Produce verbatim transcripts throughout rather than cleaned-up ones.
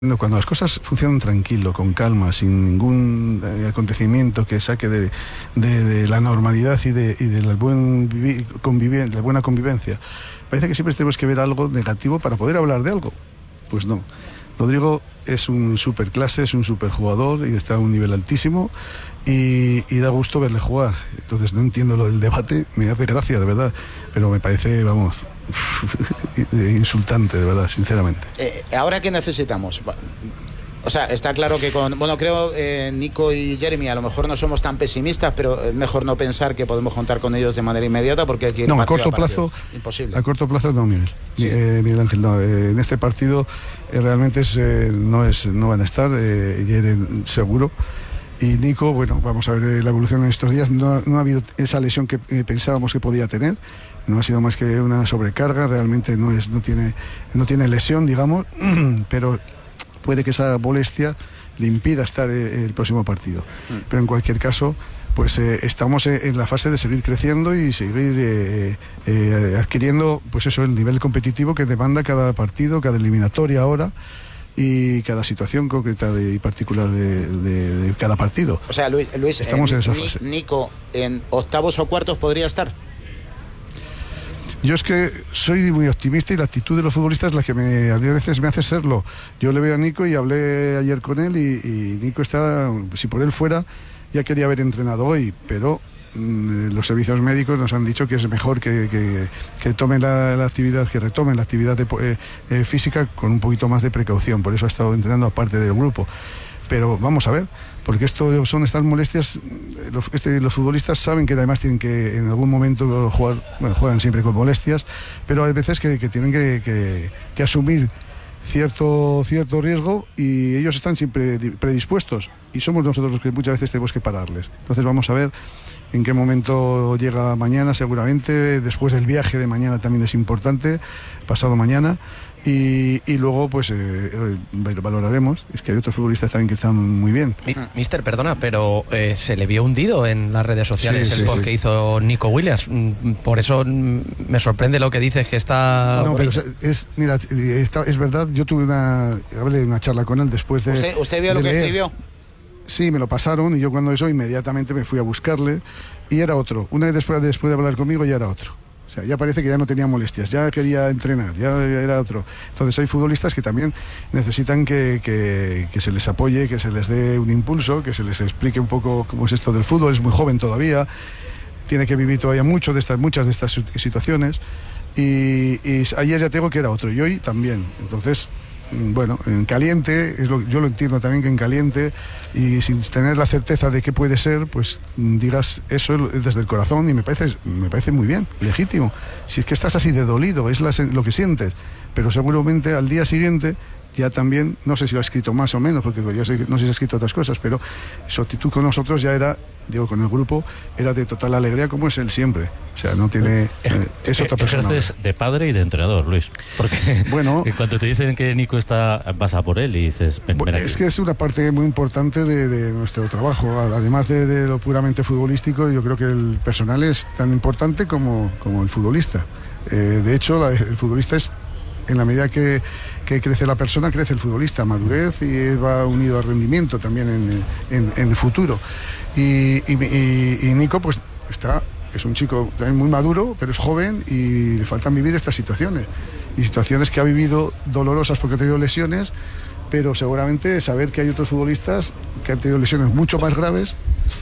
Cuando las cosas funcionan tranquilo, con calma, sin ningún eh, acontecimiento que saque de, de, de la normalidad y de, y de la, buen conviven, la buena convivencia, parece que siempre tenemos que ver algo negativo para poder hablar de algo. Pues no. Rodrigo es un superclase, es un superjugador y está a un nivel altísimo y, y da gusto verle jugar. Entonces no entiendo lo del debate, me hace gracia, de verdad, pero me parece, vamos, insultante, de verdad, sinceramente. Eh, ¿Ahora qué necesitamos? O sea, está claro que con... Bueno, creo eh, Nico y Jeremy a lo mejor no somos tan pesimistas, pero es mejor no pensar que podemos contar con ellos de manera inmediata porque aquí no, a corto plazo, imposible. A corto plazo no, Miguel. Sí. Eh, Miguel Ángel, no. Eh, en este partido eh, realmente es, eh, no es, no van a estar, eh, Jeremy seguro. Y Nico, bueno, vamos a ver eh, la evolución en estos días. No, no ha habido esa lesión que eh, pensábamos que podía tener. No ha sido más que una sobrecarga. Realmente no es, no tiene, no tiene lesión, digamos, pero puede que esa molestia le impida estar eh, el próximo partido. Mm. Pero en cualquier caso, pues eh, estamos eh, en la fase de seguir creciendo y seguir eh, eh, adquiriendo, pues eso, el nivel competitivo que demanda cada partido, cada eliminatoria ahora, y cada situación concreta de, y particular de, de, de cada partido. O sea, Luis, Luis estamos eh, en esa Ni, fase. Nico, ¿en octavos o cuartos podría estar? Yo es que soy muy optimista y la actitud de los futbolistas es la que me, a veces me hace serlo. Yo le veo a Nico y hablé ayer con él y, y Nico está, si por él fuera, ya quería haber entrenado hoy, pero mmm, los servicios médicos nos han dicho que es mejor que, que, que tomen la, la actividad, que retomen la actividad de, eh, eh, física con un poquito más de precaución. Por eso ha estado entrenando aparte del grupo. Pero vamos a ver, porque esto son estas molestias, los, este, los futbolistas saben que además tienen que en algún momento jugar, bueno, juegan siempre con molestias, pero hay veces que, que tienen que, que, que asumir cierto, cierto riesgo y ellos están siempre predispuestos y somos nosotros los que muchas veces tenemos que pararles. Entonces vamos a ver en qué momento llega mañana, seguramente, después del viaje de mañana también es importante, pasado mañana. Y, y luego pues eh, valoraremos. Es que hay otros futbolistas también que están muy bien. Mister, perdona, pero eh, se le vio hundido en las redes sociales sí, el sí, post sí. que hizo Nico Williams. Por eso me sorprende lo que dices, que está... No, pero es, mira, está, es verdad, yo tuve una, hablé una charla con él después de... ¿Usted, usted vio lo que escribió? Sí, me lo pasaron y yo cuando eso inmediatamente me fui a buscarle y era otro. Una vez después, después de hablar conmigo ya era otro. O sea, ya parece que ya no tenía molestias, ya quería entrenar, ya era otro. Entonces hay futbolistas que también necesitan que, que, que se les apoye, que se les dé un impulso, que se les explique un poco cómo es esto del fútbol. Es muy joven todavía, tiene que vivir todavía mucho de estas, muchas de estas situaciones. Y, y ayer ya tengo que era otro, y hoy también. Entonces, bueno, en caliente, es lo, yo lo entiendo también que en caliente y sin tener la certeza de qué puede ser, pues digas eso desde el corazón y me parece, me parece muy bien, legítimo. Si es que estás así de dolido, es la, lo que sientes, pero seguramente al día siguiente ya también, no sé si lo ha escrito más o menos, porque yo sé, no sé si ha escrito otras cosas, pero su actitud con nosotros ya era, digo, con el grupo, era de total alegría como es él siempre. O sea, no tiene... Eh, es otra persona. Ejerces de padre y de entrenador, Luis. Porque bueno, cuando te dicen que Nico está, vas a por él y dices... Ven, bueno, ven es que es una parte muy importante de, de nuestro trabajo. Además de, de lo puramente futbolístico, yo creo que el personal es tan importante como, como el futbolista. Eh, de hecho, la, el futbolista es... En la medida que, que crece la persona, crece el futbolista, madurez y va unido al rendimiento también en, en, en el futuro. Y, y, y Nico, pues está, es un chico también muy maduro, pero es joven y le faltan vivir estas situaciones. Y situaciones que ha vivido dolorosas porque ha tenido lesiones, pero seguramente saber que hay otros futbolistas que han tenido lesiones mucho más graves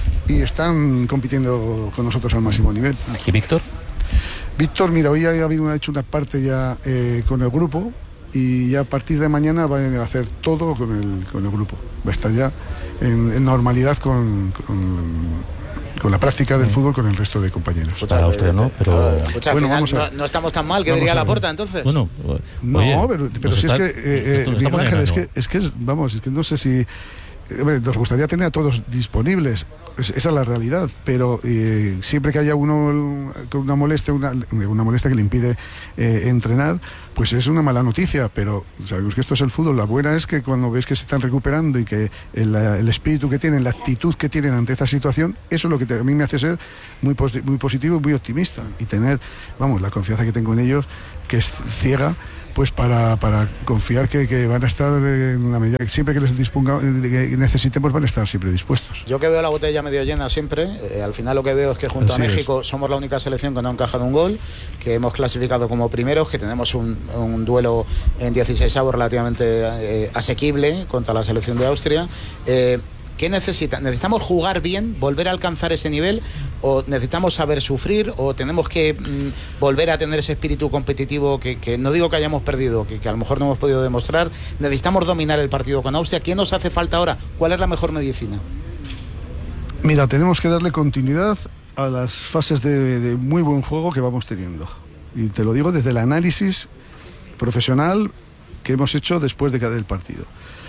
y están compitiendo con nosotros al máximo nivel. ¿Y Víctor? Víctor, mira, hoy ha habido una, hecho una parte ya eh, con el grupo y ya a partir de mañana va a hacer todo con el, con el grupo. Va a estar ya en, en normalidad con, con, con la práctica del fútbol con el resto de compañeros. Para usted, ¿no? Pero Escucha, bueno, vamos a, no, no estamos tan mal, que diría Laporta, entonces. Bueno, no, oye, pero, pero si está, es que, eh, eh, Miguel Ángel, es que, es que, vamos, es que no sé si... Eh, nos gustaría tener a todos disponibles. Esa es la realidad, pero eh, siempre que haya uno con una molestia, una, una molestia que le impide eh, entrenar, pues es una mala noticia, pero sabemos que esto es el fútbol. La buena es que cuando ves que se están recuperando y que el, el espíritu que tienen, la actitud que tienen ante esta situación, eso es lo que te, a mí me hace ser muy, muy positivo y muy optimista y tener, vamos, la confianza que tengo en ellos, que es ciega, pues para, para confiar que, que van a estar en la medida que siempre que les disponga, que necesitemos, van a estar siempre dispuestos. Yo que veo la botella medio llena siempre, eh, al final lo que veo es que junto Así a México es. somos la única selección que no ha encajado un gol, que hemos clasificado como primeros, que tenemos un, un duelo en dieciseisavos relativamente eh, asequible contra la selección de Austria. Eh, ¿Qué necesita? ¿Necesitamos jugar bien, volver a alcanzar ese nivel? ¿O necesitamos saber sufrir? ¿O tenemos que mm, volver a tener ese espíritu competitivo que, que no digo que hayamos perdido, que, que a lo mejor no hemos podido demostrar? ¿Necesitamos dominar el partido con Austria? ¿Qué nos hace falta ahora? ¿Cuál es la mejor medicina? Mira, tenemos que darle continuidad a las fases de, de muy buen juego que vamos teniendo. Y te lo digo desde el análisis profesional que hemos hecho después de cada partido.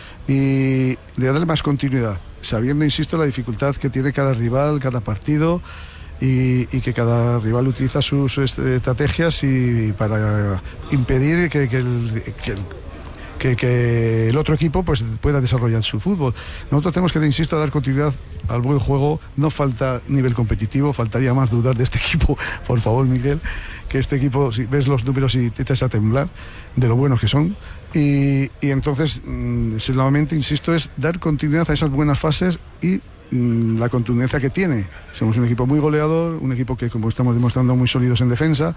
Y de darle más continuidad, sabiendo, insisto, la dificultad que tiene cada rival, cada partido, y, y que cada rival utiliza sus estrategias y para impedir que, que, el, que, el, que, que el otro equipo pues pueda desarrollar su fútbol. Nosotros tenemos que, insisto, dar continuidad al buen juego. No falta nivel competitivo, faltaría más dudar de este equipo, por favor, Miguel, que este equipo, si ves los números y te echas a temblar de lo buenos que son. Y, y entonces, mmm, solamente, insisto, es dar continuidad a esas buenas fases y mmm, la contundencia que tiene. Somos un equipo muy goleador, un equipo que, como estamos demostrando, muy sólidos en defensa,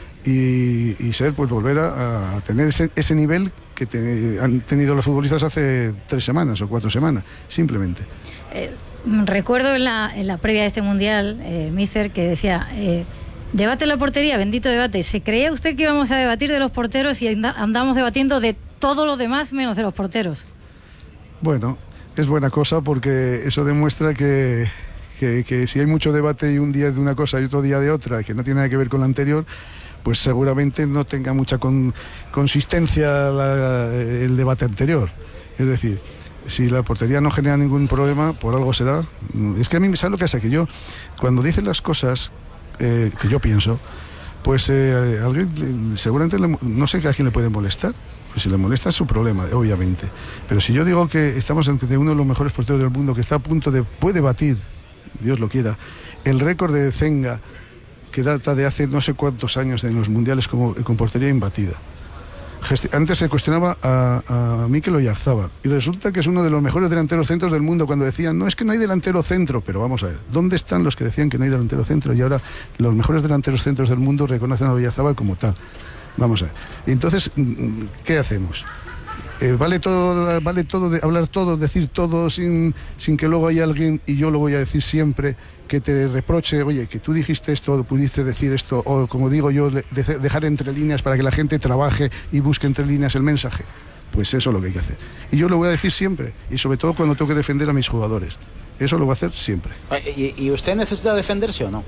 y, y ser, pues volver a, a tener ese, ese nivel que te, han tenido los futbolistas hace tres semanas o cuatro semanas, simplemente. Eh, recuerdo en la, en la previa de este Mundial, eh, Míster, que decía... Eh, debate en la portería, bendito debate. ¿Se creía usted que íbamos a debatir de los porteros y andamos debatiendo de todo lo demás menos de los porteros? Bueno, es buena cosa porque eso demuestra que, que, que si hay mucho debate y un día de una cosa y otro día de otra, que no tiene nada que ver con la anterior, pues seguramente no tenga mucha con, consistencia la, el debate anterior. Es decir, si la portería no genera ningún problema, por algo será. Es que a mí me sabe lo que hace, que yo, cuando dicen las cosas... Eh, que yo pienso, pues eh, alguien seguramente le, no sé a quién le puede molestar. Pues si le molesta es su problema, obviamente. Pero si yo digo que estamos ante uno de los mejores porteros del mundo, que está a punto de, puede batir, Dios lo quiera, el récord de Zenga, que data de hace no sé cuántos años en los mundiales como, con portería imbatida. Antes se cuestionaba a, a Mikel Oyarzabal y resulta que es uno de los mejores delanteros centros del mundo, cuando decían, no, es que no hay delantero centro. Pero vamos a ver, ¿dónde están los que decían que no hay delantero centro? Y ahora los mejores delanteros centros del mundo reconocen a Oyarzabal como tal. Vamos a ver. Y entonces, ¿qué hacemos? Eh, vale todo, vale todo de hablar todo, decir todo sin, sin que luego haya alguien, y yo lo voy a decir siempre, que te reproche, oye, que tú dijiste esto, pudiste decir esto, o como digo yo, de, dejar entre líneas para que la gente trabaje y busque entre líneas el mensaje. Pues eso es lo que hay que hacer. Y yo lo voy a decir siempre, y sobre todo cuando tengo que defender a mis jugadores. Eso lo voy a hacer siempre. ¿Y, y usted necesita defenderse o no?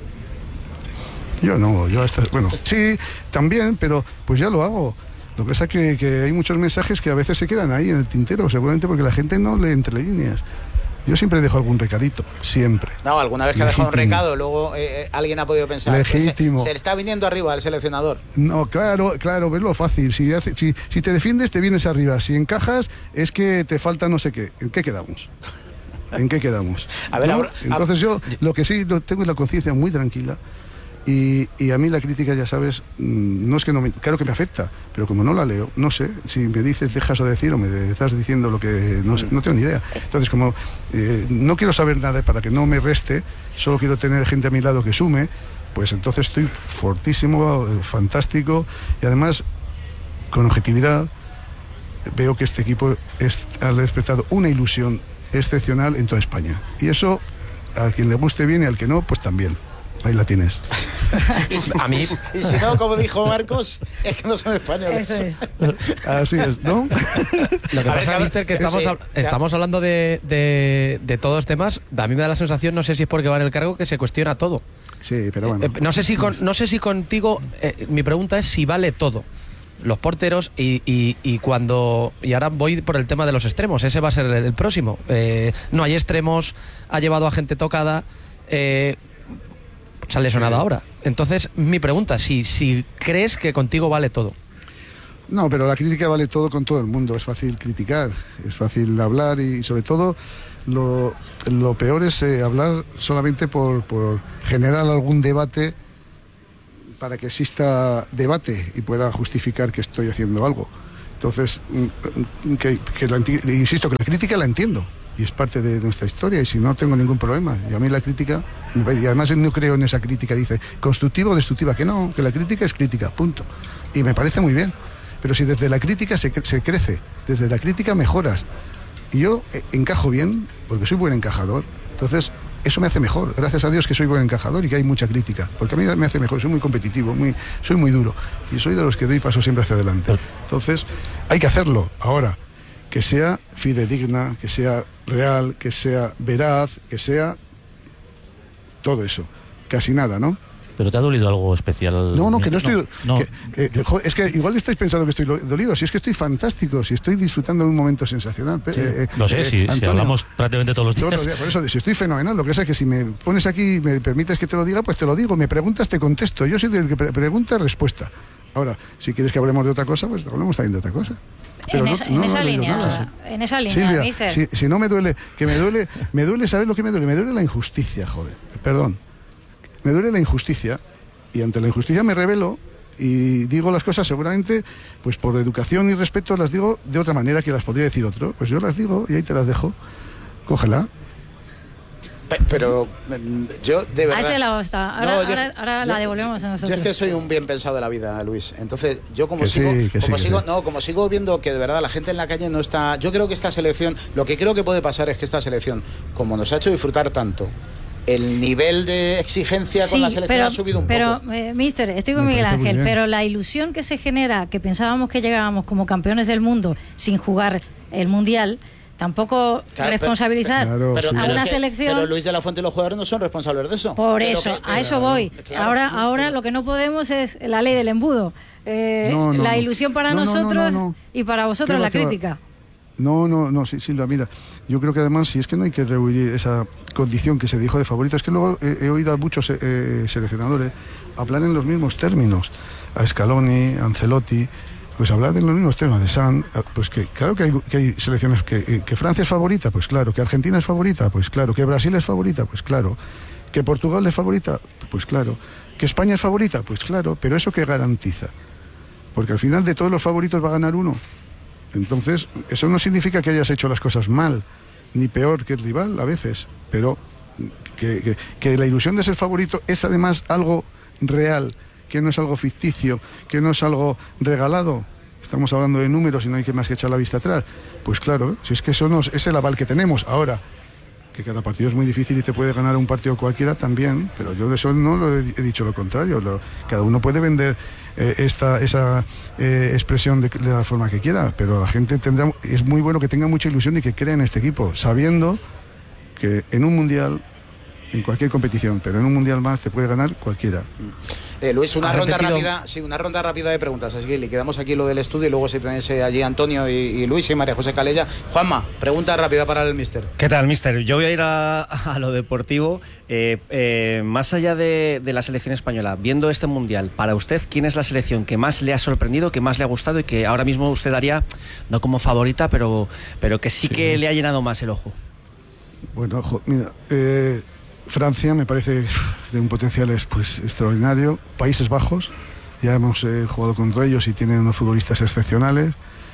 Yo no, yo hasta, bueno, sí, también, pero pues ya lo hago. Lo que pasa es que, que hay muchos mensajes que a veces se quedan ahí en el tintero, seguramente porque la gente no lee entre líneas. Yo siempre dejo algún recadito, siempre. No, alguna vez que ha dejado un recado, luego eh, alguien ha podido pensar, legítimo. Se, se le está viniendo arriba al seleccionador. No, claro, claro, ves lo fácil. Si, hace, si, si te defiendes, te vienes arriba. Si encajas, es que te falta no sé qué. ¿En qué quedamos? ¿En qué quedamos? A ver, ¿no? ahora, Entonces yo lo que sí lo tengo es la conciencia muy tranquila. Y, y a mí la crítica, ya sabes, no es que no me, claro que me afecta, pero como no la leo, no sé, si me dices dejas de decir o me estás diciendo lo que no sé, no tengo ni idea. Entonces, como eh, no quiero saber nada para que no me reste, solo quiero tener gente a mi lado que sume, pues entonces estoy fortísimo, fantástico, y además, con objetividad, veo que este equipo es, ha despertado una ilusión excepcional en toda España. Y eso, a quien le guste bien y al que no, pues también. Ahí la tienes. Y si, a mí. Y si no, como dijo Marcos, es que no son españoles. Eso es. Así es, ¿no? Lo que A pasa, ver, Mister, que estamos, sí, hab- estamos hablando de, de, de todos temas. A mí me da la sensación, no sé si es porque va en el cargo, que se cuestiona todo. Sí, pero bueno. Eh, no sé si con, no sé si contigo, eh, mi pregunta es si vale todo. Los porteros y, y, y cuando... Y ahora voy por el tema de los extremos. Ese va a ser el, el próximo. Eh, no hay extremos, ha llevado a gente tocada... Eh, se ha lesionado ahora. Entonces, mi pregunta, si, si crees que contigo vale todo. No, pero la crítica vale todo con todo el mundo. Es fácil criticar, es fácil hablar y sobre todo lo, lo peor es eh, hablar solamente por, por generar algún debate para que exista debate y pueda justificar que estoy haciendo algo. Entonces, que, que la, insisto, que la crítica la entiendo y es parte de nuestra historia y si no tengo ningún problema. Y a mí la crítica, y además no creo en esa crítica, dice, constructiva o destructiva, que no, que la crítica es crítica, punto. Y me parece muy bien. Pero si desde la crítica se, se crece, desde la crítica mejoras. Y yo encajo bien, porque soy buen encajador. Entonces, eso me hace mejor. Gracias a Dios que soy buen encajador y que hay mucha crítica. Porque a mí me hace mejor, soy muy competitivo, muy, soy muy duro. Y soy de los que doy paso siempre hacia adelante. Entonces, hay que hacerlo. Ahora, que sea fidedigna, que sea real, que sea veraz, que sea todo eso. Casi nada, ¿no? ¿Pero te ha dolido algo especial? No, no, que no estoy... No, no. Que, eh, joder, es que igual estáis pensando que estoy dolido, si es que estoy fantástico, si estoy disfrutando de un momento sensacional. Sí, eh, lo sé, eh, si, si hablamos prácticamente todos los días. Todos los días. Por eso, si estoy fenomenal, lo que pasa es que si me pones aquí y me permites que te lo diga, pues te lo digo, me preguntas, te contesto. Yo soy del que pre pregunta, respuesta. Ahora, si quieres que hablemos de otra cosa, pues hablemos también de otra cosa. En, no, esa, no, en, esa no línea, en esa línea, Silvia, Mister. si, si no me duele, que me duele, me duele, ¿sabes lo que me duele? Me duele la injusticia, joder, perdón. Me duele la injusticia. Y ante la injusticia me rebelo y digo las cosas seguramente, pues por educación y respeto las digo de otra manera que las podría decir otro. Pues yo las digo y ahí te las dejo. Cógela. Pero yo de verdad... Ahí se la está. Ahora, no, yo, ahora, ahora yo, la devolvemos a nosotros. Yo es que soy un bien pensado de la vida, Luis. Entonces, yo como que sigo, sí, como sí, sigo, sí. no, como sigo viendo que de verdad la gente en la calle no está. Yo creo que esta selección, lo que creo que puede pasar es que esta selección, como nos ha hecho disfrutar tanto, el nivel de exigencia sí, con la selección pero, ha subido un pero, poco. Pero, eh, Mister, estoy con Miguel Ángel, pero la ilusión que se genera, que pensábamos que llegábamos como campeones del mundo sin jugar el Mundial, tampoco claro, responsabilizar pero, pero, a pero una que, selección. Pero Luis de la Fuente y los jugadores no son responsables de eso. Por pero eso, que, a eso voy. Claro, ahora no, ahora pero... lo que no podemos es la ley del embudo. Eh, no, no, la no. ilusión para no, nosotros no, no, no, no. y para vosotros va, la crítica. Va? No, no, no, sí, Silvia, mira, yo creo que además, si es que no hay que rehuir esa condición que se dijo de favorito, es que luego he, he oído a muchos eh, seleccionadores hablar en los mismos términos, a Scaloni, a Ancelotti, pues hablar en los mismos términos, de San, pues que claro que hay, que hay selecciones, que, que Francia es favorita, pues claro, que Argentina es favorita, pues claro, que Brasil es favorita, pues claro, que Portugal es favorita, pues claro, que España es favorita, pues claro, pero ¿eso qué garantiza? Porque al final de todos los favoritos va a ganar uno. Entonces, eso no significa que hayas hecho las cosas mal, ni peor que el rival a veces, pero que, que, que la ilusión de ser favorito es además algo real, que no es algo ficticio, que no es algo regalado. Estamos hablando de números y no hay que más que echar la vista atrás. Pues claro, si es que eso nos, es el aval que tenemos. Ahora, que cada partido es muy difícil y te puede ganar un partido cualquiera también, pero yo de eso no lo he, he dicho lo contrario. Lo, cada uno puede vender eh, esta esa eh, expresión de, de la forma que quiera, pero la gente tendrá, es muy bueno que tenga mucha ilusión y que crea en este equipo, sabiendo que en un mundial, en cualquier competición, pero en un mundial más te puede ganar cualquiera. Eh, Luis, una ¿Has ronda repetido? rápida, sí, una ronda rápida de preguntas, así que le quedamos aquí lo del estudio y luego si tenéis allí Antonio y, y Luis y María José Calella. Juanma, pregunta rápida para el míster. ¿Qué tal, míster? Yo voy a ir a, a lo deportivo. Eh, eh, más allá de, de la selección española, viendo este mundial, para usted, ¿quién es la selección que más le ha sorprendido, que más le ha gustado y que ahora mismo usted daría, no como favorita, pero, pero que sí, sí que le ha llenado más el ojo? Bueno, ojo, mira, eh, Francia me parece de un potencial pues, extraordinario. Países Bajos, ya hemos eh, jugado contra ellos y tienen unos futbolistas excepcionales.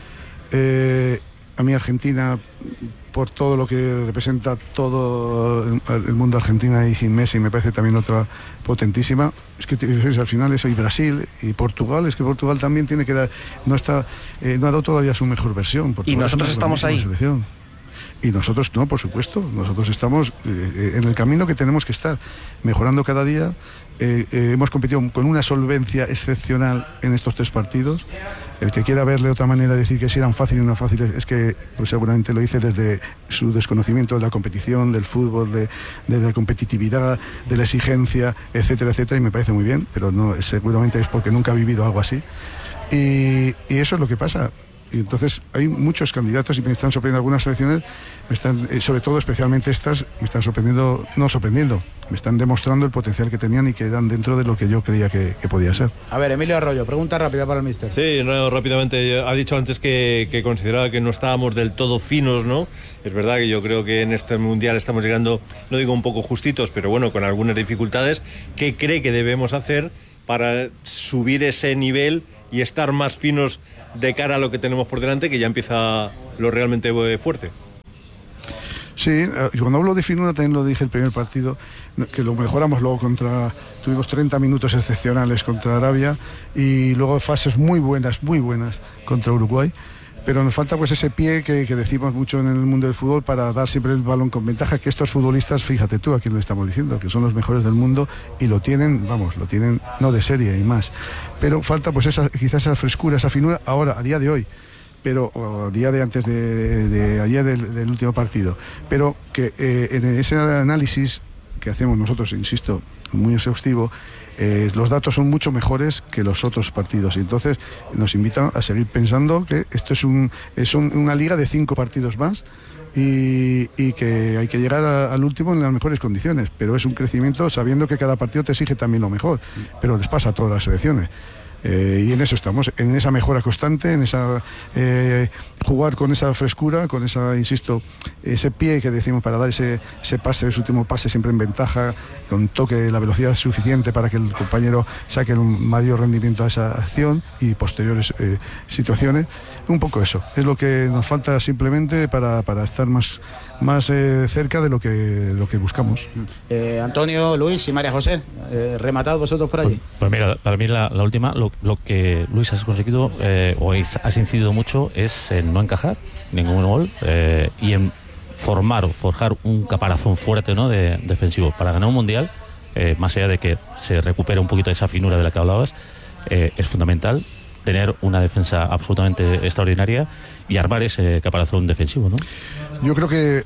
Eh, a mí Argentina, por todo lo que representa todo el, el mundo Argentina y sin Messi, me parece también otra potentísima. Es que al final eso, y Brasil y Portugal, es que Portugal también tiene que dar, no está, eh, no ha dado todavía su mejor versión. Portugal y nosotros estamos ahí. Selección. Y nosotros no, por supuesto, nosotros estamos eh, en el camino que tenemos que estar, mejorando cada día. Eh, eh, hemos competido con una solvencia excepcional en estos tres partidos. El que quiera verle de otra manera, decir que si eran fáciles o no fáciles, es que pues, seguramente lo dice desde su desconocimiento de la competición, del fútbol, de, de la competitividad, de la exigencia, etcétera, etcétera, y me parece muy bien, pero no, seguramente es porque nunca ha vivido algo así. Y, y eso es lo que pasa. Y entonces hay muchos candidatos y me están sorprendiendo algunas selecciones, me están, eh, sobre todo especialmente estas, me están sorprendiendo, no sorprendiendo, me están demostrando el potencial que tenían y que eran dentro de lo que yo creía que, que podía ser. A ver, Emilio Arroyo, pregunta rápida para el míster. Sí, no, rápidamente, ha dicho antes que, que consideraba que no estábamos del todo finos, ¿no? Es verdad que yo creo que en este mundial estamos llegando, no digo un poco justitos, pero bueno, con algunas dificultades. ¿Qué cree que debemos hacer? para subir ese nivel y estar más finos de cara a lo que tenemos por delante, que ya empieza lo realmente fuerte. Sí, cuando hablo de finura también lo dije el primer partido, que lo mejoramos luego contra, tuvimos treinta minutos excepcionales contra Arabia y luego fases muy buenas, muy buenas contra Uruguay, pero nos falta pues ese pie que, que decimos mucho en el mundo del fútbol para dar siempre el balón con ventaja, que estos futbolistas, fíjate tú a quién le estamos diciendo, que son los mejores del mundo y lo tienen, vamos, lo tienen no de serie y más, pero falta pues esa, quizás esa frescura, esa finura ahora, a día de hoy, pero a día de antes de, de ayer del, del último partido, pero que eh, en ese análisis que hacemos nosotros, insisto, muy exhaustivo, eh, los datos son mucho mejores que los otros partidos y entonces nos invitan a seguir pensando que esto es, un, es un, una liga de cinco partidos más y, y que hay que llegar a, al último en las mejores condiciones, pero es un crecimiento sabiendo que cada partido te exige también lo mejor, pero les pasa a todas las selecciones. Eh, y en eso estamos, en esa mejora constante, en esa eh, jugar con esa frescura, con esa, insisto, ese pie que decimos para dar ese, ese pase, ese último pase siempre en ventaja, con toque, la velocidad suficiente para que el compañero saque un mayor rendimiento a esa acción y posteriores eh, situaciones. Un poco eso, es lo que nos falta simplemente para, para estar más, más eh, cerca de lo que, de lo que buscamos. Eh, Antonio, Luis y María José, eh, rematad vosotros por allí. Pues, pues mira, para mí la, la última, lo, lo que Luis has conseguido eh, o has incidido mucho es en no encajar ningún gol eh, y en formar o forjar un caparazón fuerte, ¿no?, de, defensivo para ganar un mundial. Eh, más allá de que se recupere un poquito esa finura de la que hablabas, eh, es fundamental tener una defensa absolutamente extraordinaria y armar ese caparazón defensivo, ¿no? Yo creo que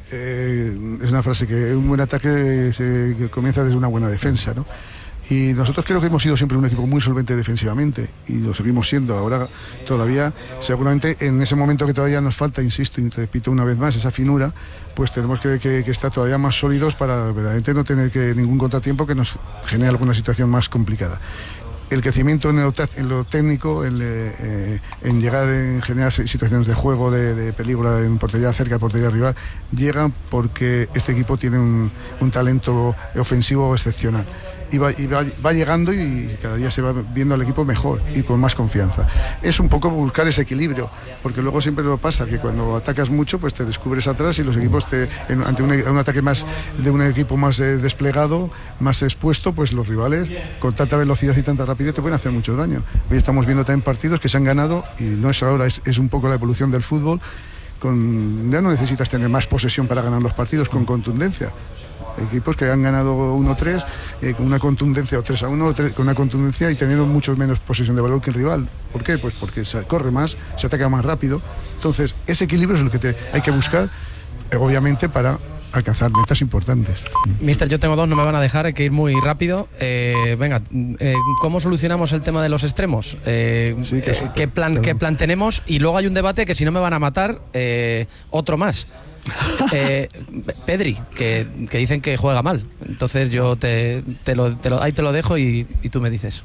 eh, es una frase que un buen ataque se, que comienza desde una buena defensa, ¿no? Y nosotros creo que hemos sido siempre un equipo muy solvente defensivamente y lo seguimos siendo. Ahora todavía, seguramente en ese momento que todavía nos falta, insisto y repito una vez más, esa finura, pues tenemos que, que, que estar todavía más sólidos para verdaderamente no tener que ningún contratiempo que nos genere alguna situación más complicada. El crecimiento en lo, en lo técnico, en, eh, en llegar en generar situaciones de juego, de, de peligro en portería cerca, portería rival, llega porque este equipo tiene un, un talento ofensivo excepcional. Y, va, y va, va llegando y cada día se va viendo al equipo mejor y con más confianza. Es un poco buscar ese equilibrio, porque luego siempre lo pasa que cuando atacas mucho pues te descubres atrás y los equipos te, en, ante un, un ataque más de un equipo más eh, desplegado, más expuesto, pues los rivales con tanta velocidad y tanta rapidez te pueden hacer mucho daño. Hoy estamos viendo también partidos que se han ganado y no es ahora, es, es un poco la evolución del fútbol. Con, ya no necesitas tener más posesión para ganar los partidos, con contundencia. Equipos que han ganado uno tres eh, con una contundencia, o tres a uno con una contundencia y teniendo mucho menos posesión de balón que el rival. ¿Por qué? Pues porque se corre más, se ataca más rápido. Entonces, ese equilibrio es lo que te, hay que buscar, eh, obviamente, para alcanzar metas importantes. Mister, yo tengo dos, no me van a dejar, hay que ir muy rápido. Eh, venga, eh, ¿cómo solucionamos el tema de los extremos? Eh, sí, que eh, ¿qué, plan, ¿Qué plan tenemos? Y luego hay un debate que si no me van a matar, eh, otro más. eh, Pedri, que, que dicen que juega mal. Entonces yo te, te, lo, te lo, ahí te lo dejo y, y tú me dices.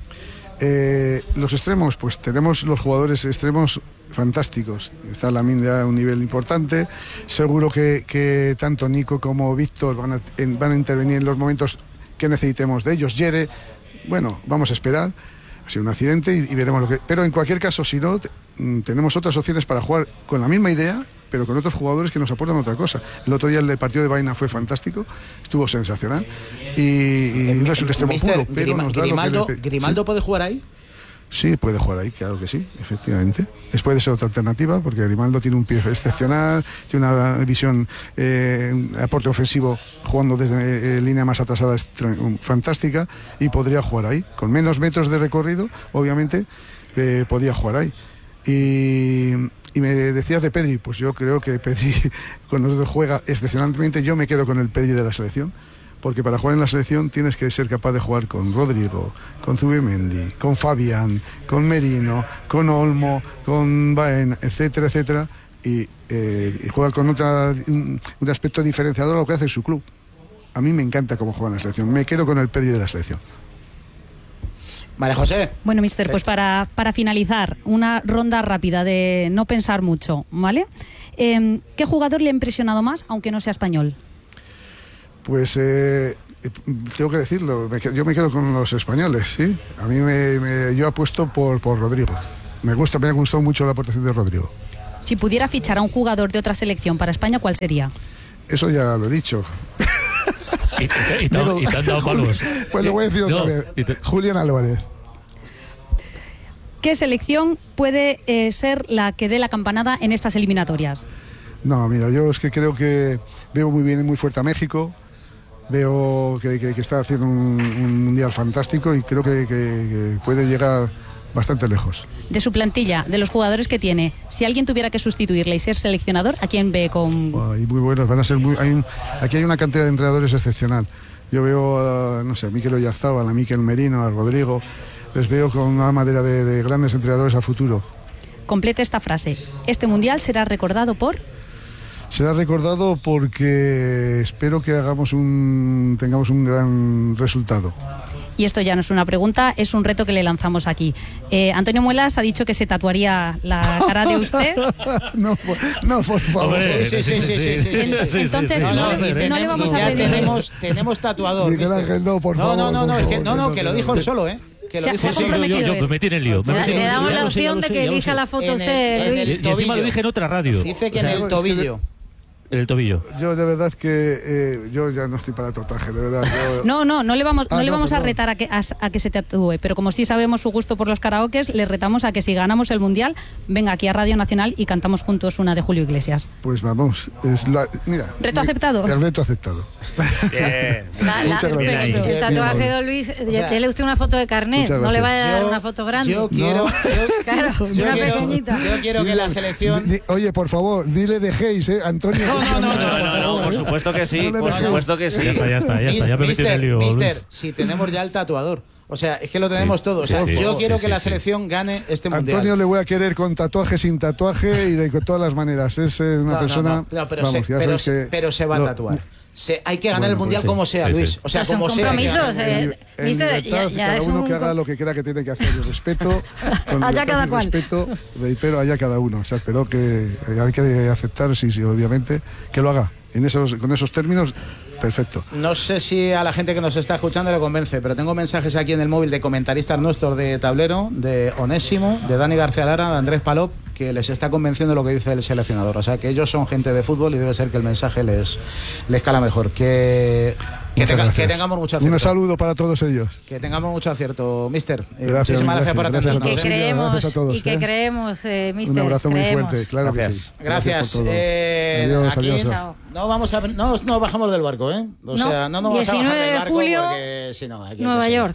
Eh, los extremos, pues tenemos los jugadores extremos fantásticos. Está Lamine a un nivel importante. Seguro que, que tanto Nico como Víctor van a, en, van a intervenir en los momentos que necesitemos de ellos. Yere, bueno, vamos a esperar. Ha sido un accidente y, y veremos lo que... Pero en cualquier caso, si no, tenemos otras opciones para jugar con la misma idea, pero con otros jugadores que nos aportan otra cosa. El otro día el partido de Baena fue fantástico, estuvo sensacional y, y no es un extremo puro, pero Grima, nos da Grimaldo, lo que le... ¿Grimaldo ¿Sí? puede jugar ahí? Sí, puede jugar ahí, claro que sí, efectivamente. Es, puede ser otra alternativa, porque Grimaldo tiene un pie excepcional, tiene una visión, eh, un aporte ofensivo jugando desde eh, línea más atrasada es fantástica y podría jugar ahí. Con menos metros de recorrido, obviamente, eh, podía jugar ahí. Y, y me decías de Pedri, pues yo creo que Pedri con nosotros juega excepcionalmente. Yo me quedo con el Pedri de la selección, porque para jugar en la selección tienes que ser capaz de jugar con Rodrigo, con Zubimendi, con Fabián, con Merino, con Olmo, con Baena, etcétera, etcétera, y, eh, y juega con otra, un, un aspecto diferenciador a lo que hace su club. A mí me encanta cómo juega en la selección, me quedo con el Pedri de la selección. María José. Bueno, mister, pues para, para finalizar, una ronda rápida de no pensar mucho, ¿vale? Eh, ¿Qué jugador le ha impresionado más, aunque no sea español? Pues eh, tengo que decirlo, me, yo me quedo con los españoles, ¿sí? A mí me, me, yo apuesto por, por Rodrigo. Me gusta, me ha gustado mucho la aportación de Rodrigo. Si pudiera fichar a un jugador de otra selección para España, ¿cuál sería? Eso ya lo he dicho. Y, y, y, Digo, y te han dado palos. Pues lo voy a decir otra no, vez. te... Julián Álvarez. ¿Qué selección puede eh, ser la que dé la campanada en estas eliminatorias? No, mira, yo es que creo que veo muy bien y muy fuerte a México. Veo que, que, que está haciendo un, un mundial fantástico y creo que, que, que puede llegar bastante lejos. De su plantilla, de los jugadores que tiene, si alguien tuviera que sustituirle y ser seleccionador, ¿a quién ve con...? Ay, muy buenos, van a ser muy... Hay un, aquí hay una cantidad de entrenadores excepcional. Yo veo, a, no sé, a Mikel Oyarzábal, a Mikel Merino, a Rodrigo, les veo con una madera de, de grandes entrenadores a futuro. Complete esta frase. Este mundial será recordado por... Será recordado porque espero que hagamos un, tengamos un gran resultado. Y esto ya no es una pregunta, es un reto que le lanzamos aquí. Eh, Antonio Muelas ha dicho que se tatuaría la cara de usted. no, no, por favor. Hombre, sí, sí, sí, sí, sí, sí, sí, sí. Entonces no, no, no, no le vamos a ya pedir. Tenemos, tenemos tatuador. Miguel Ángel, no, por no, favor. no, no, no, por es que, favor, no, no, que lo dijo él solo, ¿eh? Que lo Se- dijo se ha solo. comprometido. yo, yo, yo me metí en el lío. Me Le, metí en le el lío. damos Ya la lo sé, ya opción lo de sé, que ya lo elija sé. la foto En el- usted, en el Luis. Y encima tobillo. lo dije en otra radio. Dice que en el Es que- tobillo. En el tobillo. Yo de verdad que eh, yo ya no estoy para tatuaje, de verdad. Yo- No, no, no le vamos, no Ah, le no, vamos a perdón. retar a que, a, a que se tatúe, pero como sí sabemos su gusto por los karaokes, le retamos a que si ganamos el Mundial, venga aquí a Radio Nacional y cantamos juntos una de Julio Iglesias. Pues vamos, es la, mira. ¿Reto me- aceptado? El reto aceptado. La- la- Muchas gracias. el Bien, tatuaje bien. de Luis, sea, dele usted una foto de carnet, muchas no le vaya a dar Yo- una foto grande. Yo quiero, yo, Claro, yo una quiero, pequeñita. yo quiero que la selección. Di- di- oye, por favor, dile de Hayes, ¿eh? Antonio. No, no, no, No, no, no, por supuesto que sí, No le por dejemos. supuesto que sí. Ya está, ya está, ya está. Ya me metí en el lío. Mister, Luis. si tenemos ya el tatuador. O sea, es que lo tenemos Sí, todo. O sí, sea, sí, yo sí, quiero sí, que la sí. selección gane este mundial. Antonio le voy a querer con tatuaje, sin tatuaje y de con todas las maneras. Es eh, una No, no, persona. no, no, pero, vamos, se, ya pero, sabes se, que pero se va a lo- tatuar. Se, hay que ganar Bueno, el mundial pues sí, como sea, sí, sí. Luis. O sea, Son como sea. compromisos, eh. En, en Mister, libertad, ya- ya cada es uno un que haga com- lo que quiera que tiene que hacer. Y respeto. Con Allá libertad cada y cual. respeto, reitero, allá cada uno. O sea, espero que eh, hay que aceptar, sí, sí, obviamente, que lo haga. En esos, con esos términos, perfecto. No sé si a la gente que nos está escuchando le convence, pero tengo mensajes aquí en el móvil de comentaristas nuestros de Tablero, de Onésimo, de Dani García Lara, de Andrés Palop, que les está convenciendo lo que dice el seleccionador. O sea, que ellos son gente de fútbol y debe ser que el mensaje les, les cala mejor. Que, que, Muchas tenga- gracias. que tengamos mucho acierto. Un saludo para todos ellos. Que tengamos mucho acierto, mister. Eh, Gracias, muchísimas gracias, gracias, por gracias a Y atendernos. que todos. ¿eh? creemos, Gracias a todos, y que ¿eh? creemos, eh, mister. Un abrazo muy creemos. fuerte, claro Gracias. que sí. Gracias. por todo. Eh, Adiós, aquí adiós. Chao. no vamos a no, no bajamos del barco, ¿eh? O No, sea, no nos vamos a bajar diecinueve del de barco julio, porque si no, aquí hay que Nueva seguir. York.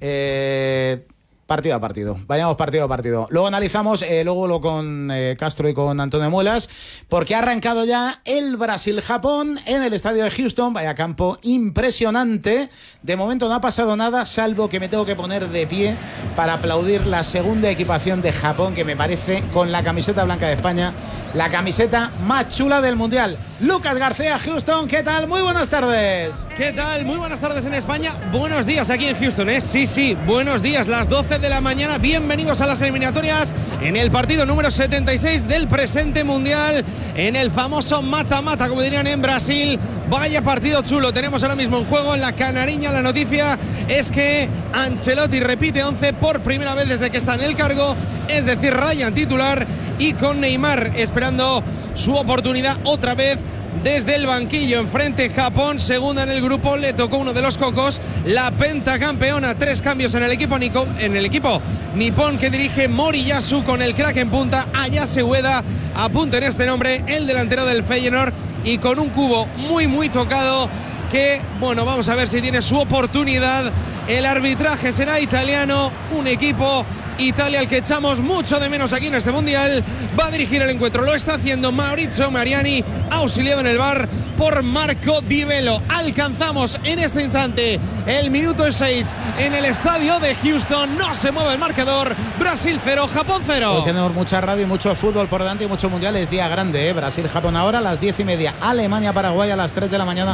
Eh, partido a partido. Vayamos partido a partido. Luego analizamos, eh, luego lo con eh, Castro y con Antonio Muelas, porque ha arrancado ya el Brasil-Japón en el estadio de Houston. Vaya campo impresionante. De momento no ha pasado nada, salvo que me tengo que poner de pie para aplaudir la segunda equipación de Japón, que me parece, con la camiseta blanca de España, la camiseta más chula del Mundial. Lucas García, Houston, ¿qué tal? Muy buenas tardes. ¿Qué tal? Muy buenas tardes en España. Buenos días aquí en Houston, ¿eh? Sí, sí, buenos días. Las doce de la mañana. Bienvenidos a las eliminatorias en el partido número setenta y seis del presente mundial. En el famoso mata-mata, como dirían en Brasil. Vaya partido chulo. Tenemos ahora mismo en juego en la Canariña. La noticia es que Ancelotti repite once por primera vez desde que está en el cargo. Es decir, Ryan titular y con Neymar esperando su oportunidad otra vez. Desde el banquillo, enfrente Japón, segunda en el grupo, le tocó uno de los cocos, la pentacampeona, tres cambios en el equipo Nico, en el equipo nipón que dirige Moriyasu con el crack en punta, Ayase Ueda, apunten este nombre, el delantero del Feyenoord, y con un cubo muy muy tocado que, bueno, vamos a ver si tiene su oportunidad. El arbitraje será italiano, un equipo Italia al que echamos mucho de menos aquí en este mundial. Va a dirigir el encuentro, lo está haciendo Maurizio Mariani, auxiliado en el V A R por Marco Di Velo. Alcanzamos en este instante el minuto seis en el estadio de Houston. No se mueve el marcador. Brasil cero, Japón cero. Hoy tenemos mucha radio y mucho fútbol por delante y mucho mundial. Es día grande, ¿eh? Brasil-Japón ahora a las diez y media. Alemania-Paraguay a las tres de la mañana.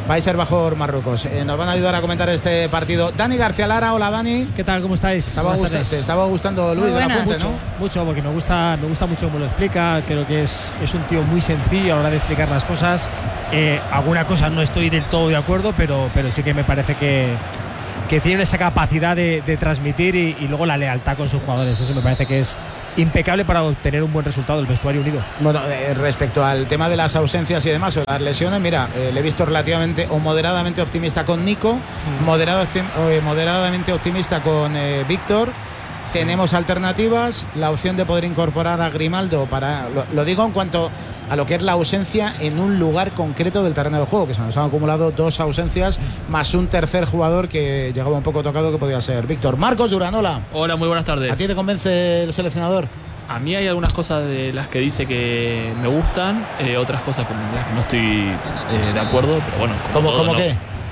Países Bajos, Marruecos. Eh, nos van a ayudar a comentar este partido Dani García Lara. Hola, Dani. ¿Qué tal? ¿Cómo estáis? Estaba gusta, te estaba gustando Luis de la Fuente, mucho, ¿no? Mucho, porque me gusta, me gusta mucho cómo lo explica. Creo que es, es un tío muy sencillo a la hora de explicar las cosas. Eh, alguna cosa no estoy del todo de acuerdo, pero, pero sí que me parece que, que tiene esa capacidad de, de transmitir y, y luego la lealtad con sus jugadores. Eso me parece que es impecable para obtener un buen resultado, el vestuario unido. Bueno, eh, respecto al tema de las ausencias y demás, o las lesiones, mira, eh, le he visto relativamente o moderadamente optimista con Nico, mm. moderado, eh, moderadamente optimista con eh, Víctor. Tenemos alternativas, la opción de poder incorporar a Grimaldo para, lo, lo digo en cuanto a lo que es la ausencia en un lugar concreto del terreno de juego, que se nos han acumulado dos ausencias más un tercer jugador que llegaba un poco tocado, que podía ser Víctor. Marcos Durán, hola. Hola, muy buenas tardes. ¿A ti te convence el seleccionador? A mí hay algunas cosas de las que dice que me gustan, eh, otras cosas con las que no estoy eh, de acuerdo, pero bueno. ¿Cómo, ¿cómo no. qué?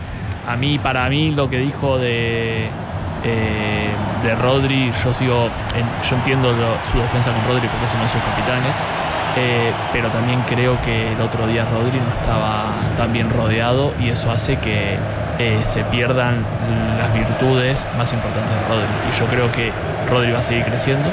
A mí, para mí, lo que dijo de... Eh, de Rodri, yo sigo en, yo entiendo lo, su defensa con Rodri porque es uno de sus capitanes, eh, pero también creo que el otro día Rodri no estaba tan bien rodeado y eso hace que eh, se pierdan las virtudes más importantes de Rodri, y yo creo que Rodri va a seguir creciendo,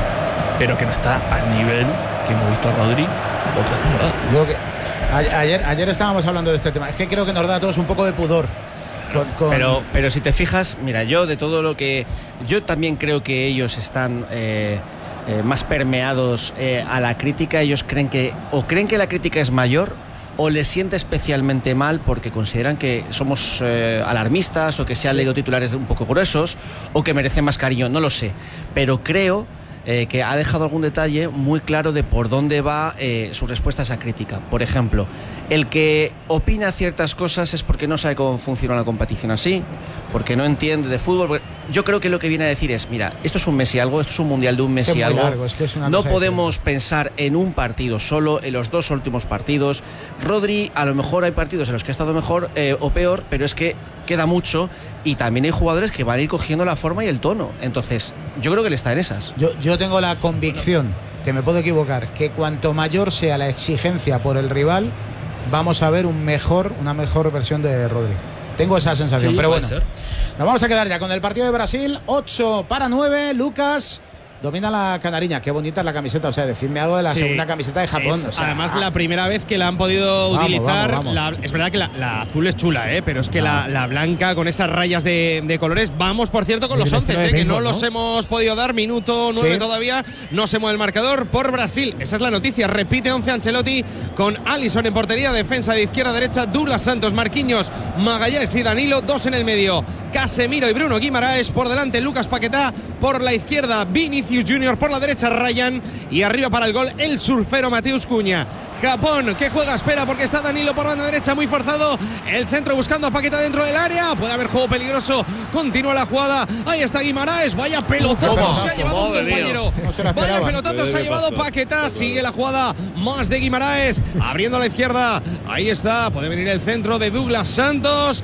pero que no está al nivel que hemos visto a Rodri otra temporada. Yo que, ayer, ayer estábamos hablando de este tema, es que creo que nos da a todos un poco de pudor. Con, con... Pero, pero si te fijas, mira, yo de todo lo que... Yo también creo que ellos están eh, eh, más permeados eh, a la crítica. Ellos creen que o creen que la crítica es mayor o les siente especialmente mal porque consideran que somos eh, alarmistas o que se han leído titulares un poco gruesos o que merecen más cariño, no lo sé. Pero creo... Eh, que ha dejado algún detalle muy claro de por dónde va eh, su respuesta a esa crítica. Por ejemplo, el que opina ciertas cosas es porque no sabe cómo funciona la competición así, porque no entiende de fútbol. Yo creo que lo que viene a decir es, mira, esto es un mes y algo, esto es un mundial de un mes y algo. Largo, es que es una no podemos diferente. pensar en un partido solo, en los dos últimos partidos. Rodri, a lo mejor hay partidos en los que ha estado mejor eh, o peor, pero es que queda mucho y también hay jugadores que van a ir cogiendo la forma y el tono. Entonces, yo creo que él está en esas. Yo, yo tengo la convicción, que me puedo equivocar, que cuanto mayor sea la exigencia por el rival, vamos a ver un mejor, una mejor versión de Rodri. Tengo esa sensación, sí, pero bueno. Ser. Nos vamos a quedar ya con el partido de Brasil, ocho para nueve, Lucas. Domina la canariña, qué bonita es la camiseta, o sea, decidme algo de la sí, segunda camiseta de Japón. Es, o sea, además, ah, la primera vez que la han podido vamos, utilizar. Vamos, vamos. La, es verdad que la, la azul es chula, ¿eh? Pero es que ah. la, la blanca con esas rayas de, de colores. Vamos, por cierto, con los once, ¿eh? Que no, ¿no? los hemos podido dar. Minuto nueve sí. todavía. No se mueve el marcador por Brasil. Esa es la noticia. Repite once Ancelotti con Alisson en portería. Defensa de izquierda a derecha. Douglas Santos, Marquinhos, Magallanes y Danilo. Dos en el medio. Casemiro y Bruno Guimaraes por delante. Lucas Paquetá por la izquierda. Vinicius Junior por la derecha. Ryan y arriba para el gol el surfero Mateus Cunha. Japón que juega, espera porque está Danilo por banda derecha muy forzado. El centro buscando a Paquetá dentro del área. Puede haber juego peligroso. Continúa la jugada. Ahí está Guimaraes. Vaya pelotazo ¿Cómo? se ha llevado un compañero. No se Vaya pelotazo se ha llevado Paquetá. Sigue la jugada más de Guimaraes. Abriendo a la izquierda. Ahí está. Puede venir el centro de Douglas Santos.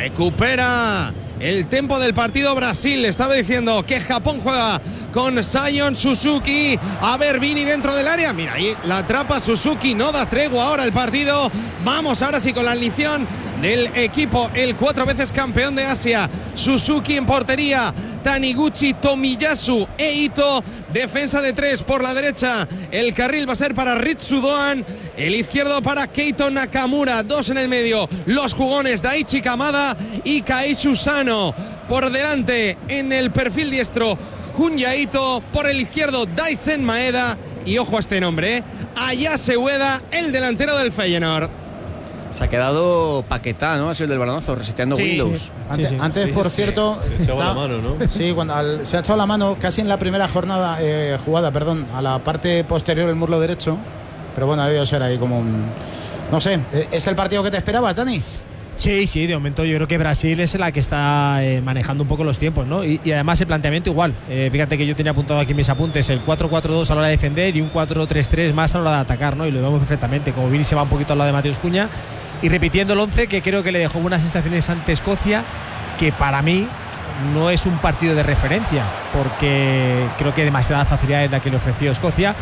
Recupera el tempo del partido Brasil. Estaba diciendo que Japón juega con Sion Suzuki. A ver, Vini dentro del área. Mira, ahí la atrapa Suzuki. No da tregua ahora el partido. Vamos ahora sí con la alineación del equipo. El cuatro veces campeón de Asia. Suzuki en portería. Taniguchi, Tomiyasu e Ito. Defensa de tres por la derecha. El carril va a ser para Ritsu Doan. El izquierdo para Keito Nakamura. Dos en el medio. Los jugones Daichi Kamada y Kaishu Sano. Por delante en el perfil diestro Junya Ito. Por el izquierdo Daisen Maeda. Y ojo a este nombre, ¿eh? Ayase Ueda, el delantero del Feyenoord. Se ha quedado Paquetá, ¿no? Ha sido el del balonazo, reseteando sí, Windows. Sí. Antes, sí, sí. antes sí, por sí, cierto. Se ha echado la mano, ¿no? Sí, cuando al, se ha echado la mano casi en la primera jornada, eh, jugada, perdón, a la parte posterior del muslo derecho. Pero bueno, debió ser ahí como un. No sé, ¿es el partido que te esperabas, Dani? Sí, sí, de momento yo creo que Brasil es la que está eh, manejando un poco los tiempos, ¿no? Y, y además el planteamiento igual. Eh, fíjate que yo tenía apuntado aquí en mis apuntes el cuatro cuatro dos a la hora de defender y un cuatro tres tres más a la hora de atacar, ¿no? Y lo vemos perfectamente. Como Vini se va un poquito al lado de Mateus Cunha y repitiendo el once que creo que le dejó buenas sensaciones ante Escocia, que para mí no es un partido de referencia, porque creo que demasiada facilidad es la que le ofreció Escocia.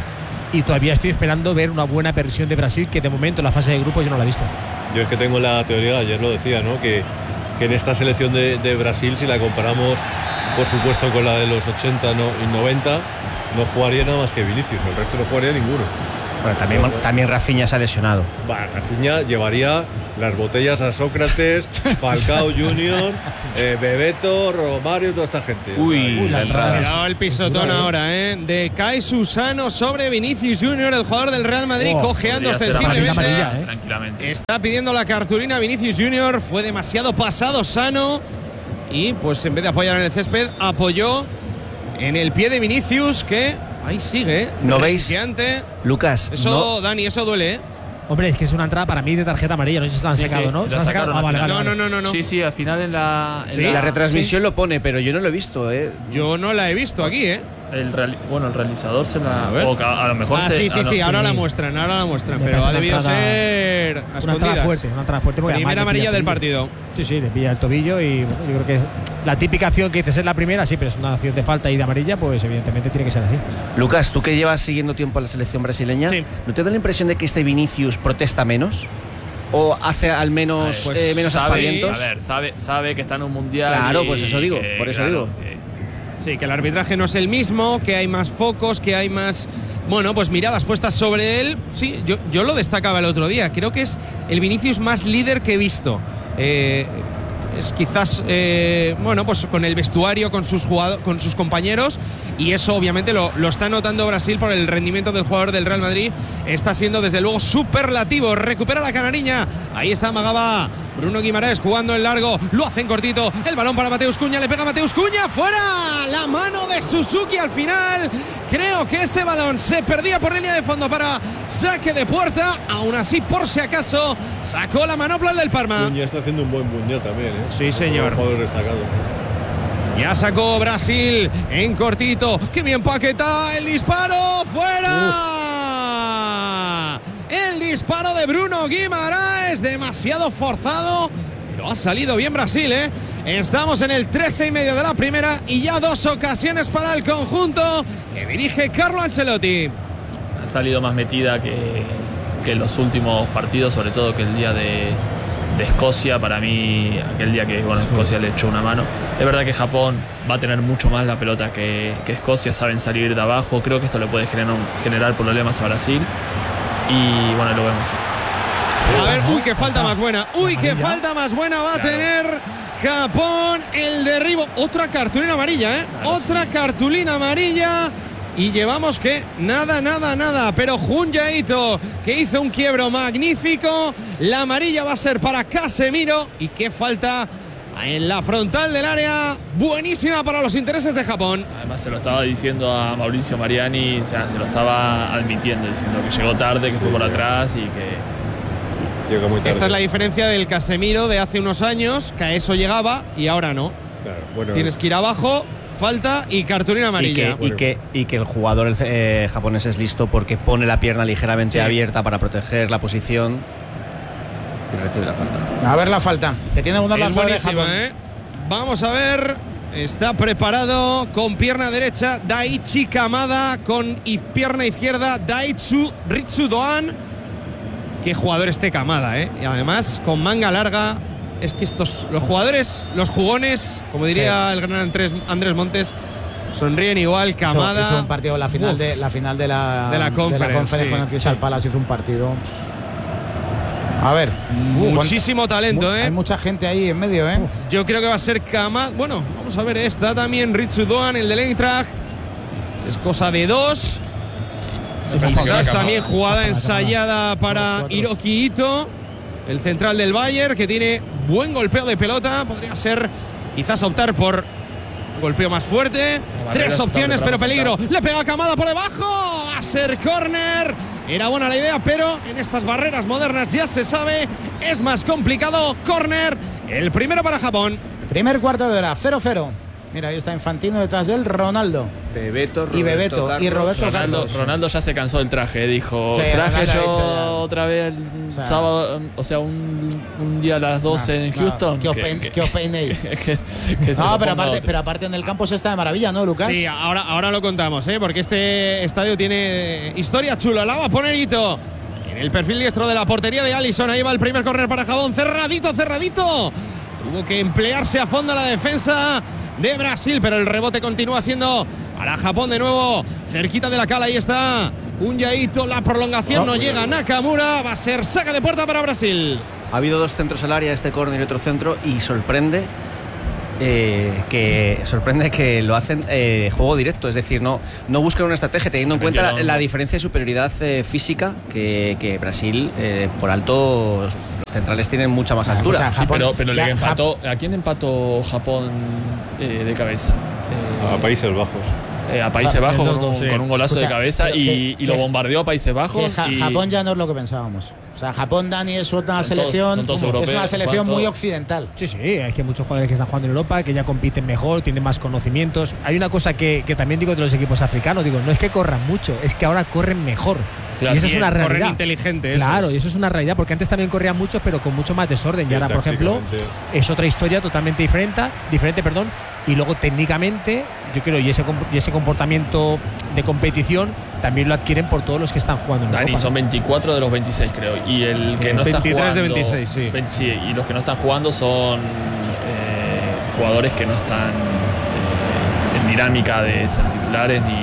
y todavía estoy esperando ver una buena versión de Brasil, que de momento en la fase de grupos yo no la he visto. Yo es que tengo la teoría, ayer lo decía, ¿no? que, que en esta selección de, de Brasil, si la comparamos por supuesto con la de los ochenta no, y noventa, no jugaría nada más que Vinicius, el resto no jugaría ninguno. Bueno, también, no, también Rafinha se ha lesionado. Bah, Rafinha llevaría las botellas a Sócrates, Falcao junior, eh, Bebeto, Romario, toda esta gente. Uy, Uy la entrada. Cuidado el pisotón ahora, ¿eh? De Kai Susano sobre Vinicius junior, el jugador del Real Madrid, oh, cojeando ostensiblemente. Amarilla, ¿eh? Tranquilamente. Está pidiendo la cartulina Vinicius junior, fue demasiado pasado Sano y pues en vez de apoyar en el césped, apoyó en el pie de Vinicius, que ahí sigue, ¿eh? ¿No veis? Lucas. Eso, no. Dani, eso duele, ¿eh? Hombre, es que es una entrada para mí de tarjeta amarilla. No sé si se la han sí, sacado, sí, ¿no? ¿Se ¿Se la sacaron? Ah, vale, vale, no, vale. no, no, no. Sí, sí, al final en la. En ¿Sí? la, la retransmisión sí. lo pone, pero yo no lo he visto, ¿eh? Yo no la he visto aquí, ¿eh? El reali bueno, el realizador se la. A, o a, a lo mejor ah, se. sí, sí, no, sí, ahora sí. la muestran, ahora la muestran. Pero ha debido entrada, ser. A una entrada fuerte, una entrada fuerte. Primera amarilla del partido. Sí, sí, le pilla el tobillo y bueno, yo creo que la típica acción que dices es la primera, sí, pero es una acción de falta y de amarilla, pues evidentemente tiene que ser así. Lucas, tú que llevas siguiendo tiempo a la selección brasileña, sí. ¿no te da la impresión de que este Vinicius protesta menos? ¿O hace al menos ver, pues eh, menos sabe, aspavientos? A ver, sabe, sabe que está en un mundial. Claro, y, pues eso digo, que, por eso claro, digo. Que, Sí, que el arbitraje no es el mismo, que hay más focos, que hay más, bueno, pues miradas puestas sobre él. Sí, yo, yo lo destacaba el otro día. Creo que es el Vinicius más líder que he visto. Eh, es quizás, eh, bueno, pues con el vestuario, con sus jugadores, con sus compañeros, y eso obviamente lo, lo está notando Brasil por el rendimiento del jugador del Real Madrid. Está siendo desde luego superlativo. Recupera la canariña. Ahí está Magaba. Bruno Guimaraes jugando en largo, lo hacen cortito, el balón para Mateus Cunha, le pega a Mateus Cunha, fuera, la mano de Suzuki al final. Creo que ese balón se perdía por línea de fondo para saque de puerta, aún así por si acaso sacó la manopla del Parma. Cunha está haciendo un buen mundial también, ¿eh? Sí, señor. Un jugador destacado. Ya sacó Brasil en cortito, qué bien Paquetá, el disparo, fuera. Uf. El disparo de Bruno Guimaraes, demasiado forzado. Lo ha salido bien Brasil, ¿eh? Estamos en el trece y medio de la primera y ya dos ocasiones para el conjunto que dirige Carlo Ancelotti. Ha salido más metida que, que en los últimos partidos, sobre todo que el día de, de Escocia. Para mí, aquel día que bueno, Escocia le echó una mano. Es verdad que Japón va a tener mucho más la pelota que, que Escocia, saben salir de abajo. Creo que esto le puede generar, generar problemas a Brasil. Y bueno, lo vemos. A ver, uy, qué falta más buena. Uy, qué falta más buena va a tener Japón. El derribo. Otra cartulina amarilla, ¿eh? Otra cartulina amarilla. Y llevamos que nada, nada, nada. Pero Junya Ito, que hizo un quiebro magnífico. La amarilla va a ser para Casemiro. Y qué falta en la frontal del área. Buenísima para los intereses de Japón. Además se lo estaba diciendo a Mauricio Mariani, o sea, se lo estaba admitiendo, diciendo que llegó tarde, que fue por atrás y que... Llega muy tarde. Esta es la diferencia del Casemiro de hace unos años, que a eso llegaba y ahora no. Claro, bueno, Tienes que ir abajo, falta y cartulina amarilla. Y que, y que, y que el jugador eh, japonés es listo porque pone la pierna ligeramente sí. abierta para proteger la posición y recibe la falta. A ver la falta, que tiene una es buenísima, ¿eh? Vamos a ver. Está preparado con pierna derecha Daichi Kamada, con pierna izquierda Daitsu Ritsu Doan. Qué jugador este Kamada, ¿eh? Y además con manga larga. Es que estos, los jugadores, los jugones, como diría sí. el gran Andrés, Andrés Montes, sonríen igual. Kamada hizo, hizo un partido, la final, de, la final de la de la conferencia sí. con el Crystal sí. Palace, hizo un partido. A ver, muchísimo uh, talento, ¿eh? Hay mucha gente ahí en medio, ¿eh? Yo creo que va a ser Kamada. Bueno, vamos a ver, está también Ritsu Doan, el del Eintracht. Es cosa de dos. Quizás también jugada ensayada para Hiroki Ito, el central del Bayern, que tiene buen golpeo de pelota. Podría ser quizás optar por un golpeo más fuerte. Tres opciones, pero peligro. Le pega a Kamada por debajo. Va a ser córner. Era buena la idea, pero en estas barreras modernas ya se sabe, es más complicado. Córner, el primero para Japón. Primer cuarto de hora, cero cero. Mira, ahí está Infantino detrás de él, Ronaldo. Bebeto, Roberto y Bebeto Carlos. y Roberto Ronaldo, Carlos. Ronaldo ya se cansó del traje, dijo, sí, traje Ronaldo yo otra vez el o sea, sábado, o sea, un, un día a las doce no, en Houston. No, que, os pein, que, que os peinéis. que, que no, pero aparte, pero aparte en el campo se está de maravilla, ¿no, Lucas? Sí, ahora, ahora lo contamos, ¿eh? Porque este estadio tiene historia chula. La va a poner Ito en el perfil diestro de la portería de Alisson. Ahí va el primer córner para Japón. Cerradito, cerradito. Tuvo que emplearse a fondo la defensa de Brasil, pero el rebote continúa siendo para Japón de nuevo, cerquita de la cala. Ahí está un Yaito, la prolongación oh, no llega. Nakamura, va a ser saca de puerta para Brasil. Ha habido dos centros al área, este córner y otro centro, y sorprende eh, que sorprende que lo hacen eh, juego directo, es decir, no, no buscan una estrategia, teniendo en cuenta la, la diferencia de superioridad eh, física que, que Brasil, eh, por alto, los centrales tienen mucha más altura. Sí, pero, pero le empató, ¿a quién empató Japón eh, de cabeza? Eh, a Países Bajos. Eh, a Países Bajos con, sí. con un golazo Escucha, de cabeza y, que, y lo bombardeó a Países Bajos. Ja, y Japón ya no es lo que pensábamos. O sea, Japón, Dani, es una son selección, todos, son todos es una selección muy occidental. Sí, sí, hay que muchos jugadores que están jugando en Europa, que ya compiten mejor, tienen más conocimientos. Hay una cosa que, que también digo de los equipos africanos, digo, no es que corran mucho, es que ahora corren mejor. Claro, y eso es una realidad. Corren inteligente. Claro, es. y eso es una realidad, porque antes también corrían muchos, pero con mucho más desorden. Sí, y ahora, por ejemplo, es otra historia totalmente diferente, diferente, perdón. Y luego técnicamente, yo creo, y ese, y ese comportamiento de competición también lo adquieren por todos los que están jugando en Dani, Europa. son veinticuatro de los veintiséis, creo. Y el que no está jugando. de veintiséis, sí. veinte, sí. Y los que no están jugando son eh, jugadores que no están eh, en dinámica de ser titulares ni,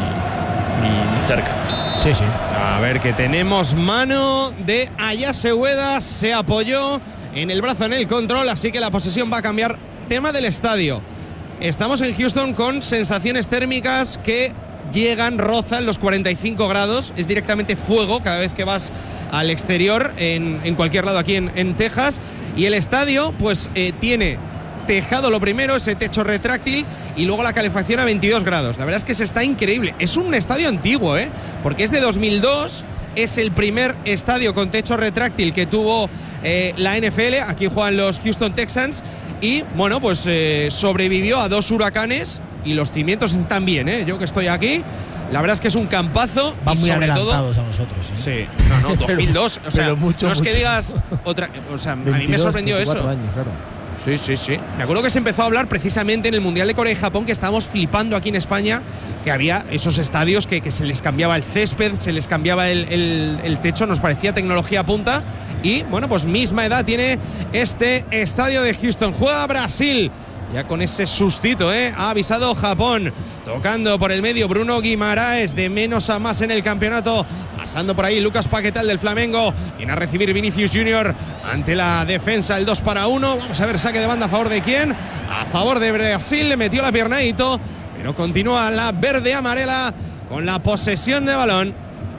ni, ni cerca. Sí, sí. A ver, que tenemos mano de Ayase Ueda. Se apoyó en el brazo en el control, así que la posesión va a cambiar. Tema del estadio. Estamos en Houston con sensaciones térmicas que llegan, rozan los cuarenta y cinco grados. Es directamente fuego cada vez que vas al exterior en, en cualquier lado aquí en, en Texas. Y el estadio pues eh, tiene tejado lo primero, ese techo retráctil, y luego la calefacción a veintidós grados. La verdad es que se está increíble. Es un estadio antiguo, ¿eh? Porque es de dos mil dos. Es el primer estadio con techo retráctil que tuvo eh, la N F L. Aquí juegan los Houston Texans. Y bueno, pues eh, sobrevivió a dos huracanes y los cimientos están bien, ¿eh? Yo que estoy aquí, la verdad es que es un campazo. Van y muy sobre adelantados todo, a nosotros, ¿eh? Sí, no, no, dos mil dos. pero, o sea, mucho, no es mucho. que digas otra. O sea, veintidós, a mí me sorprendió eso. Años, claro. Sí, sí, sí. Me acuerdo que se empezó a hablar precisamente en el Mundial de Corea y Japón, que estábamos flipando aquí en España, que había esos estadios que, que se les cambiaba el césped, se les cambiaba el, el, el techo, nos parecía tecnología punta. Y bueno, pues misma edad tiene este estadio de Houston. Juega Brasil. Ya con ese sustito, ¿eh? Ha avisado Japón. Tocando por el medio Bruno Guimaraes, de menos a más en el campeonato. Pasando por ahí Lucas Paquetá del Flamengo. Viene a recibir Vinicius Junior ante la defensa, el dos para uno. Vamos a ver, saque de banda a favor de quién. A favor de Brasil, le metió la pierna Ito, pero continúa la verde-amarela con la posesión de balón.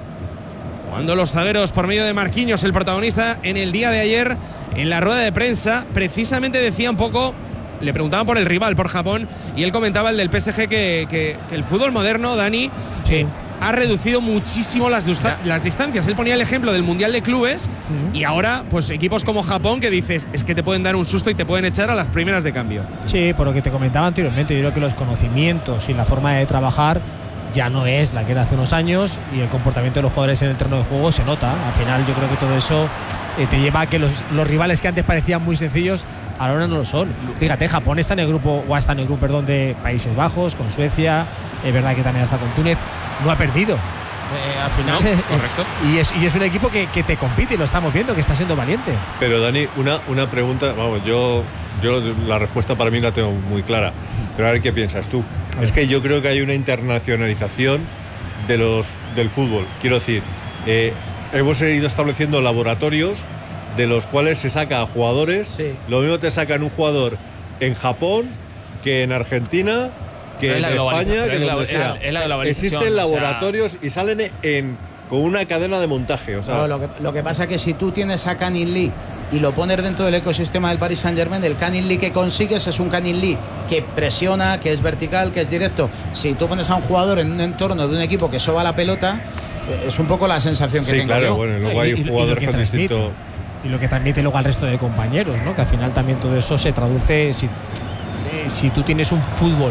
Cuando los zagueros, por medio de Marquinhos, el protagonista en el día de ayer, en la rueda de prensa, precisamente decía un poco. Le preguntaban por el rival, por Japón, y él comentaba, el del P S G, que, que, que el fútbol moderno, Dani, sí. eh, ha reducido muchísimo las, las distancias. Él ponía el ejemplo del Mundial de Clubes, uh-huh. y ahora, pues equipos como Japón, que dices, es que te pueden dar un susto y te pueden echar a las primeras de cambio. Sí, por lo que te comentaba anteriormente, yo creo que los conocimientos y la forma de trabajar ya no es la que era hace unos años, y el comportamiento de los jugadores en el terreno de juego se nota. Al final yo creo que todo eso eh, te lleva a que los, los rivales que antes parecían muy sencillos ahora no lo son. Fíjate, Japón está en el grupo, o está en el grupo, perdón, de Países Bajos, con Suecia, es verdad que también está con Túnez, no ha perdido. Eh, al final, no, correcto. Y es, y es un equipo que, que te compite, y lo estamos viendo, que está siendo valiente. Pero Dani, una, una pregunta, vamos, yo, yo la respuesta para mí la tengo muy clara, pero a ver qué piensas tú. Es que yo creo que hay una internacionalización de los, del fútbol. Quiero decir, eh, hemos ido estableciendo laboratorios de los cuales se saca a jugadores. Sí. Lo mismo te sacan un jugador en Japón que en Argentina, que en España, que donde sea. Es la globalización. Existen laboratorios, o sea, y salen en, con una cadena de montaje. O sea, no, lo, que, lo que pasa es que si tú tienes a Canin Lee y lo pones dentro del ecosistema del Paris Saint-Germain, el Canin Lee que consigues es un Canin Lee que presiona, que es vertical, que es directo. Si tú pones a un jugador en un entorno de un equipo que soba la pelota, es un poco la sensación que sí, tengo claro, yo. Bueno, luego hay y, jugadores y que distinto. Y lo que transmite luego al resto de compañeros, ¿no? Que al final también todo eso se traduce. Si, eh, si tú tienes un fútbol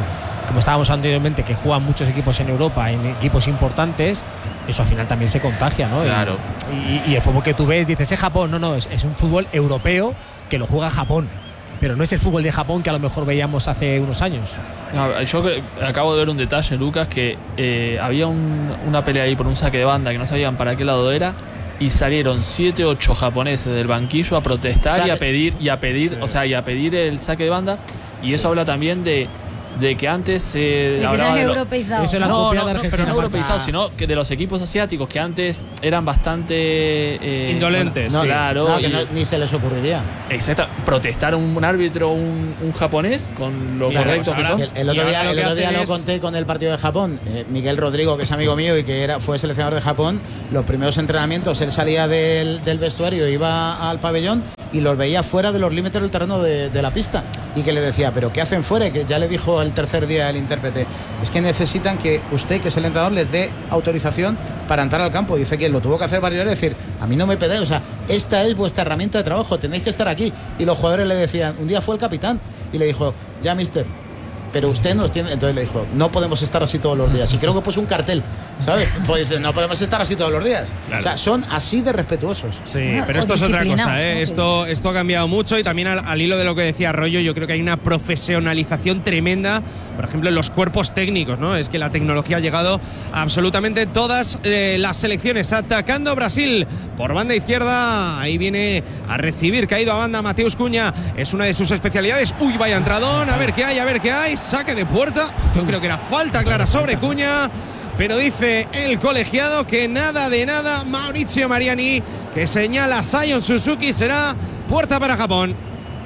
como estábamos anteriormente, que juegan muchos equipos en Europa, en equipos importantes, eso al final también se contagia, ¿no? Claro. Y, y, y el fútbol que tú ves, dices, es Japón, no, no, es, es un fútbol europeo que lo juega Japón, pero no es el fútbol de Japón que a lo mejor veíamos hace unos años. No, yo acabo de ver un detalle, Lucas, que eh, había un, una pelea ahí por un saque de banda que no sabían para qué lado era, y salieron siete o ocho japoneses del banquillo a protestar, o sea, y a pedir, y a pedir, sí. o sea, y a pedir el saque de banda, y eso sí. habla también de de que antes se eh, hablaba de europeizados. Lo... No, no, no, pero no europeizados, sino que de los equipos asiáticos que antes eran bastante eh, indolentes. Bueno, sí. Claro, no, que no, ni se les ocurriría. Exacto, protestar a un árbitro, un, un japonés con lo claro, correcto pues que son. El, el otro día, lo, el otro día es... lo conté con el partido de Japón. Eh, Miguel Rodrigo, que es amigo mío y que era fue seleccionador de Japón, los primeros entrenamientos él salía del, del vestuario, iba al pabellón y los veía fuera de los límites del terreno de, de la pista, y que le decía, pero ¿qué hacen fuera? Y que ya le dijo el tercer día el intérprete, es que necesitan que usted, que es el entrenador, les dé autorización para entrar al campo. Y dice que lo tuvo que hacer varias veces, decir, a mí no me pedáis, o sea, esta es vuestra herramienta de trabajo, tenéis que estar aquí. Y los jugadores le decían, un día fue el capitán y le dijo, ya mister, pero usted nos tiene. Entonces le dijo, no podemos estar así todos los días. Y creo que puso un cartel, ¿sabes? Pues dice, no podemos estar así todos los días. Claro. O sea, son así de respetuosos. Sí, bueno, pero esto es otra cosa, ¿eh? Esto, esto ha cambiado mucho, y también al, al hilo de lo que decía Rollo, yo creo que hay una profesionalización tremenda, por ejemplo, en los cuerpos técnicos, ¿no? Es que la tecnología ha llegado a absolutamente todas eh, las selecciones. Atacando Brasil por banda izquierda, ahí viene a recibir, caído a banda Mateus Cunha, es una de sus especialidades. Uy, vaya entradón, a ver qué hay, a ver qué hay. Saque de puerta, yo creo que era falta clara sobre Cunha, pero dice el colegiado que nada de nada. Maurizio Mariani, que señala a Sion Suzuki, será puerta para Japón.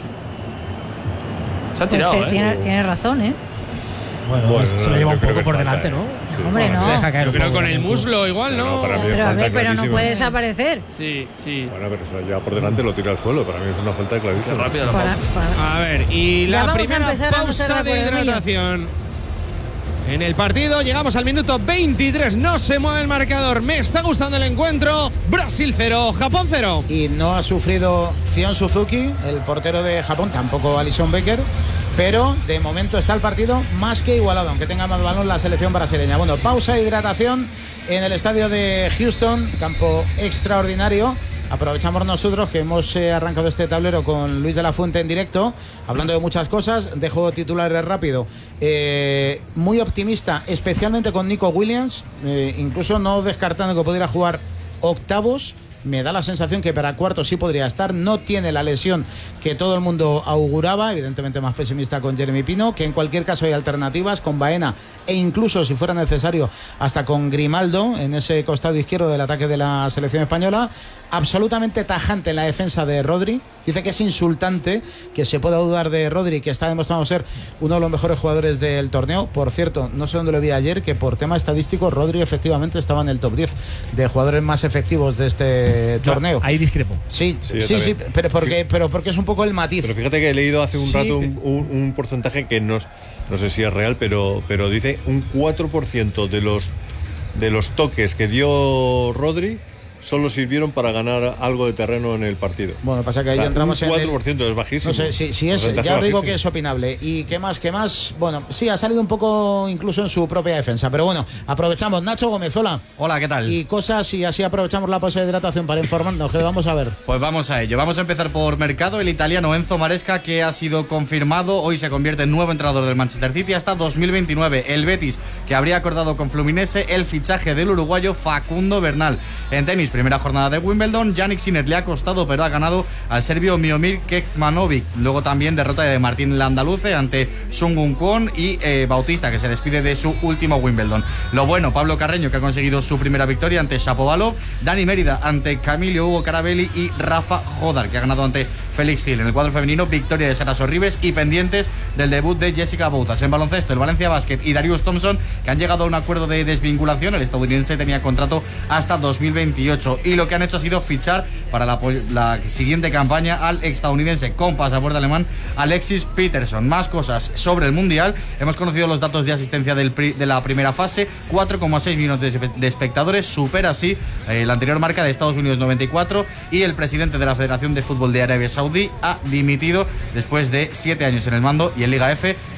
Se ha tirado, pues, ¿eh? tiene, tiene razón, ¿eh? Bueno, bueno se no, lo lleva un poco por falta, delante, ¿eh? ¿no? Sí. Hombre, no. Se deja caer yo un creo poco con el muslo igual, ¿no? no, para mí es pero a ver, pero no clarísima. puede desaparecer. Sí, sí. Bueno, pero se lo lleva por delante, lo tira al suelo. Para mí es una falta clarísima. Rápido la Para- pausa. para- A ver, y Ya la vamos a primera empezar a no pausa estar de de acuerdo, hidratación en el partido. Llegamos al minuto veintitrés, no se mueve el marcador. Me está gustando el encuentro. Brasil cero, Japón cero. Y no ha sufrido Sion Suzuki, el portero de Japón, tampoco Alisson Becker, pero de momento está el partido más que igualado, aunque tenga más balón la selección brasileña. Bueno, pausa de hidratación en el estadio de Houston, campo extraordinario. Aprovechamos nosotros que hemos eh, arrancado este tablero con Luis de la Fuente en directo, hablando de muchas cosas. Dejo titulares rápido. Eh, muy optimista, especialmente con Nico Williams, eh, incluso no descartando que pudiera jugar octavos. Me da la sensación que para cuartos sí podría estar. No tiene la lesión que todo el mundo auguraba. Evidentemente más pesimista con Jeremy Pino, que en cualquier caso hay alternativas con Baena, e incluso si fuera necesario hasta con Grimaldo en ese costado izquierdo del ataque de la selección española. Absolutamente tajante en la defensa de Rodri. Dice que es insultante que se pueda dudar de Rodri, que está demostrando ser uno de los mejores jugadores del torneo. Por cierto, no sé dónde lo vi ayer, que por tema estadístico Rodri efectivamente estaba en el top diez de jugadores más efectivos de este torneo. Ahí discrepo. Sí, Sí, sí, yo sí, también. pero porque, pero porque es un poco el matiz. Pero fíjate que he leído hace un Sí, rato que- un, un- un porcentaje que no, no sé si es real, pero, pero dice un cuatro por ciento de los, de los toques que dio Rodri solo sirvieron para ganar algo de terreno en el partido. Bueno, pasa que ahí O sea, entramos un en el- cuatro por ciento es bajísimo. No sé, si, si es, Porcentaje ya os digo bajísimo. que es opinable. ¿Y qué más, qué más? Bueno, sí, ha salido un poco incluso en su propia defensa. Pero bueno, aprovechamos. Nacho Gómez, hola. Hola, ¿qué tal? Y cosas, y así aprovechamos la pausa de hidratación para informarnos. ¿Qué vamos a ver? Pues vamos a ello. Vamos a empezar por mercado. El italiano Enzo Maresca, que ha sido confirmado, hoy se convierte en nuevo entrenador del Manchester City hasta dos mil veintinueve. El Betis, que habría acordado con Fluminense el fichaje del uruguayo Facundo Bernal. En tenis, primera jornada de Wimbledon, Jannik Sinner le ha costado, pero ha ganado al serbio Miomir Kekmanovic. Luego también derrota de Martín Landaluce ante Sung Kwon y eh, Bautista, que se despide de su último Wimbledon. Lo bueno, Pablo Carreño, que ha conseguido su primera victoria ante Shapovalov, Dani Mérida ante Camilo Hugo Carabelli y Rafa Jodar, que ha ganado ante Félix Gil. En el cuadro femenino, victoria de Sara Sorribes y pendientes del debut de Jessica Bouzas. En baloncesto, el Valencia Basket y Darius Thompson, que han llegado a un acuerdo de desvinculación. El estadounidense tenía contrato hasta dos mil veintiocho y lo que han hecho ha sido fichar para la, la siguiente campaña al estadounidense con pasaporte alemán Alexis Peterson. Más cosas sobre el Mundial. Hemos conocido los datos de asistencia del pri, de la primera fase, cuatro coma seis millones de, de espectadores, supera así eh, la anterior marca de Estados Unidos noventa y cuatro, y el presidente de la Federación de Fútbol de Arabia Saudí ha dimitido después de siete años en el mando, y en Liga F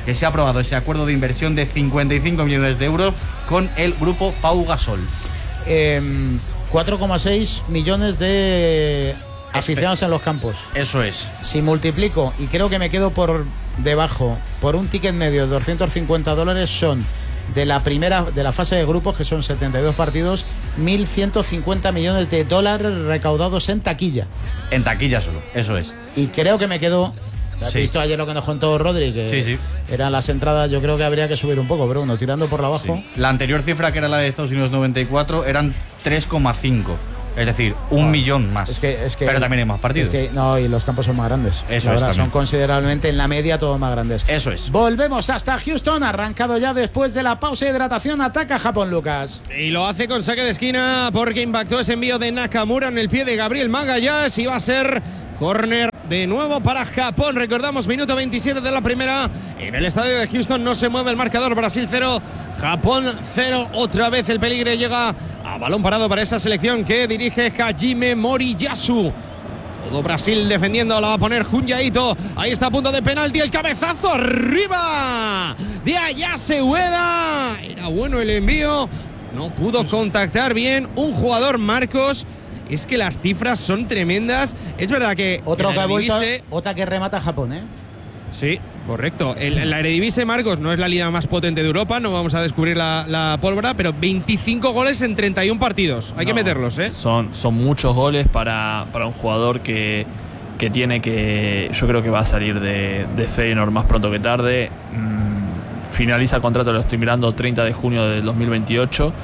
que se ha aprobado ese acuerdo de inversión de cincuenta y cinco millones de euros con el grupo Pau Gasol. Eh, cuatro coma seis millones de aficionados en los campos. Eso es. Si multiplico, y creo que me quedo por debajo, por un ticket medio de doscientos cincuenta dólares, son de la primera, de la fase de grupos, que son setenta y dos partidos, mil ciento cincuenta millones de dólares recaudados en taquilla. En taquilla solo, eso es. Y creo que me quedo... ¿Has Sí. visto ayer lo que nos contó Rodri? Que Sí, sí. eran las entradas, yo creo que habría que subir un poco, pero bueno, tirando por la abajo. Sí. La anterior cifra, que era la de Estados Unidos noventa y cuatro, eran tres coma cinco. Es decir, un millón más. Es que, es que, Pero también hay más partidos. Es que, no, y los campos son más grandes. Eso La es verdad, también. son considerablemente en la media todos más grandes. Eso es. Volvemos hasta Houston, arrancado ya después de la pausa de hidratación. Ataca Japón, Lucas. Y lo hace con saque de esquina porque impactó ese envío de Nakamura en el pie de Gabriel Magalhães y va a ser córner de nuevo para Japón. Recordamos, minuto veintisiete de la primera. En el estadio de Houston no se mueve el marcador. Brasil cero, Japón cero. Otra vez el peligro llega a balón parado para esa selección que dirige Hajime Moriyasu. Todo Brasil defendiendo, la va a poner Junya Ito. Ahí está a punto de penalti, el cabezazo arriba de Ayase Ueda. Era bueno el envío, no pudo contactar bien un jugador, Marcos. Es que las cifras son tremendas. Es verdad que Otro en que la ha vuelto, Eredivisie- otra que remata Japón, ¿eh? Sí, correcto. El, la Eredivisie, Marcos, no es la liga más potente de Europa, no vamos a descubrir la, la pólvora, pero veinticinco goles en treinta y un partidos. Hay que No, meterlos, ¿eh? Son, son muchos goles para, para un jugador que, que tiene que. Yo creo que va a salir de, de Feyenoord más pronto que tarde. Mm, finaliza el contrato, lo estoy mirando, treinta de junio del dos mil veintiocho.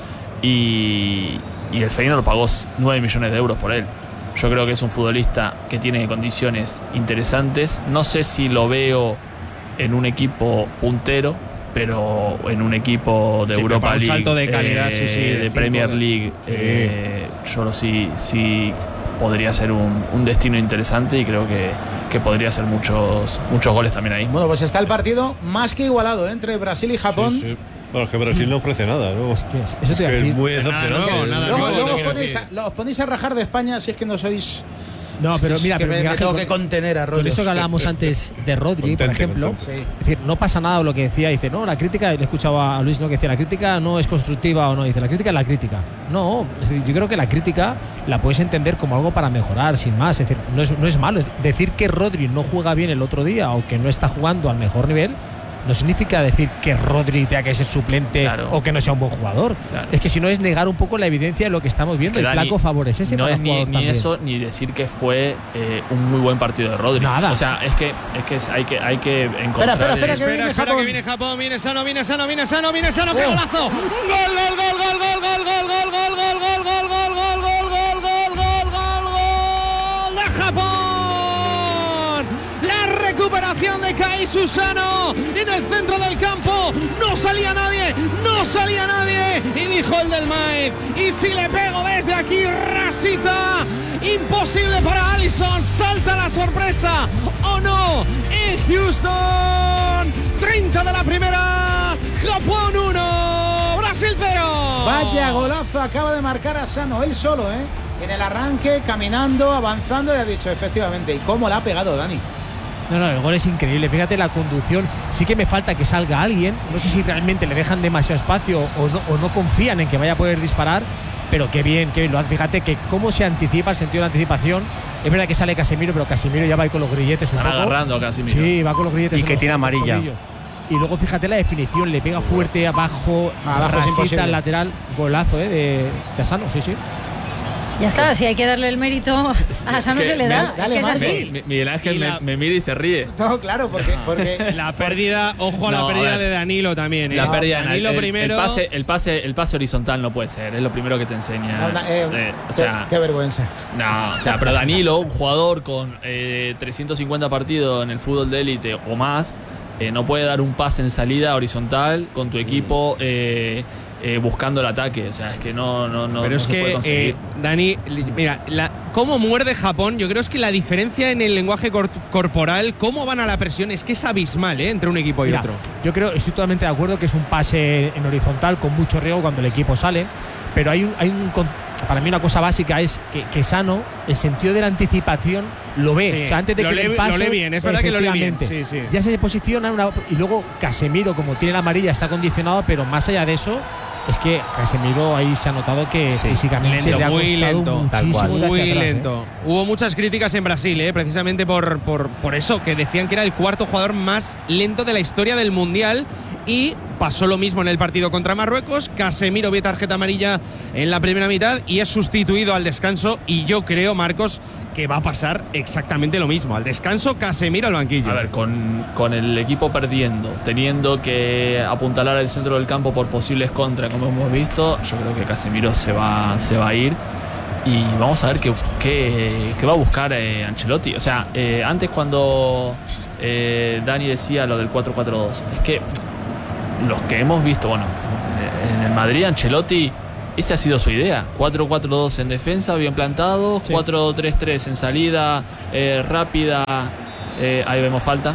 Y, y el Feyenoord pagó nueve millones de euros por él. Yo creo que es un futbolista que tiene condiciones interesantes. No sé si lo veo en un equipo puntero, pero en un equipo de Sí, pero Europa para un League, salto de calidad, eh, sí, sí, de de cinco, Premier de- League, Sí. eh, yo lo sí, sí podría ser un, un destino interesante y creo que, que podría ser muchos, muchos goles también ahí. Bueno, pues está el partido más que igualado, ¿eh? Entre Brasil y Japón. Sí, sí. Bueno, es que Brasil no ofrece nada, ¿no? Es que eso te iba a es decir. muy Nada decepcionante. nuevo, nada Luego, nuevo, luego te os, quiero ponéis a, lo- os ponéis a rajar de España si es que no sois. No, es pero que- mira, es que pero me, Miguel me Ángel, tengo con- que contener a Con Rodri. eso que hablábamos antes de Rodri, por Contente, ejemplo, contente. es decir, no pasa nada lo que decía, dice, no, la crítica, le he escuchado a Luis, ¿no? Que decía, la crítica no es constructiva o no, dice, la crítica es la crítica. No, es decir, yo creo que la crítica la puedes entender como algo para mejorar, sin más, es decir, no es, no es malo. Decir que Rodri no juega bien el otro día o que no está jugando al mejor nivel, no significa decir que Rodri tenga que ser suplente Claro. o que no sea un buen jugador. Claro. Es que si no es negar un poco la evidencia de lo que estamos viendo. Que El Dani, flaco favorece ese no para es ni, jugador ni también. eso ni decir que fue eh, un muy buen partido de Rodri. Nada. O sea, es que es que es- hay que hay que encontrar. espera, espera, que Espera, viene espera, Japón. que viene Japón, viene sano, viene sano, viene sano, viene sano, ¡qué Oh. golazo! ¡Gol, gol, gol, gol, gol, gol, gol, gol, gol, gol, gol, gol, gol, gol, gol, gol, gol, gol, gol, gol de Japón! La recuperación de Kai Susano en el centro del campo. No salía nadie, no salía nadie. Y dijo el del Maez, y si le pego desde aquí, rasita. Imposible para Alisson. Salta la sorpresa. ¿O no? En Houston. treinta de la primera. Japón uno. Brasil cero. Vaya golazo acaba de marcar a Sano, él solo, ¿eh? En el arranque, caminando, avanzando, y ha dicho, efectivamente. ¿Y cómo la ha pegado, Dani? No, no, el gol es increíble. Fíjate la conducción. Sí que me falta que salga alguien. No sé si realmente le dejan demasiado espacio o no, o no confían en que vaya a poder disparar. Pero qué bien, qué bien lo hace. Fíjate que cómo se anticipa, el sentido de anticipación. Es verdad que sale Casemiro, pero Casemiro ya va ahí con los grilletes un Están poco. agarrando a Casemiro. Sí, va con los grilletes. Y en que los- tiene en los amarilla. tobillos. Y luego fíjate la definición, le pega fuerte abajo, Abajo es rasita imposible. al lateral, golazo ¿eh? de, de Asano, sí, sí. Ya está, si hay que darle el mérito, a Sano que se le me- da. Es dale que es más. así. Mi- Miguel Ángel Y la- me, me mira y se ríe. No, claro, porque, porque La pérdida, ojo a la No, a pérdida ver. de Danilo también. ¿eh? La pérdida, Danilo el, el- primero. el pase, el pase, el pase horizontal no puede ser. Es lo primero que te enseña. No, no, eh, Eh, o qué- sea, qué vergüenza. no, o sea, pero Danilo, un jugador con eh, trescientos cincuenta partidos en el fútbol de élite o más, eh, no puede dar un pase en salida horizontal con tu equipo eh, eh, buscando el ataque. O sea, es que no, no, no, Pero no es se puede que, conseguir. eh, Dani, li- mira, la, cómo muerde Japón, yo creo es que la diferencia en el lenguaje cor- corporal, cómo van a la presión, es que es abismal, ¿eh? Entre un equipo y Mira, otro. yo creo, estoy totalmente de acuerdo que es un pase en horizontal con mucho riesgo cuando el equipo sale, pero hay un, hay un con- para mí una cosa básica es que, que Sano, el sentido de la anticipación lo ve. Sí, o sea, antes de lo que lee, le pase, lo lee bien, es verdad que lo lee bien. Sí, sí. Ya se posiciona una, y luego Casemiro, como tiene la amarilla, está condicionado, pero más allá de eso, es que Casemiro ahí se ha notado que sí, físicamente lento, le ha muy lento, muchísimo muy atrás, lento. ¿eh? Hubo muchas críticas en Brasil, ¿eh? precisamente por, por, por eso, que decían que era el cuarto jugador más lento de la historia del Mundial, y pasó lo mismo en el partido contra Marruecos. Casemiro ve tarjeta amarilla en la primera mitad y es sustituido al descanso, y yo creo, Marcos, que va a pasar exactamente lo mismo. Al descanso, Casemiro al banquillo. A ver, con, con el equipo perdiendo, teniendo que apuntalar el centro del campo por posibles contras, como hemos visto, yo creo que Casemiro se va, se va a ir. Y vamos a ver qué, qué, qué va a buscar eh, Ancelotti. O sea, eh, antes cuando eh, Dani decía lo del cuatro cuatro dos, es que los que hemos visto, bueno, en el Madrid, Ancelotti, esa ha sido su idea. cuatro cuatro dos en defensa, bien plantado. Sí. cuatro tres tres en salida eh, rápida. Eh, ahí vemos falta.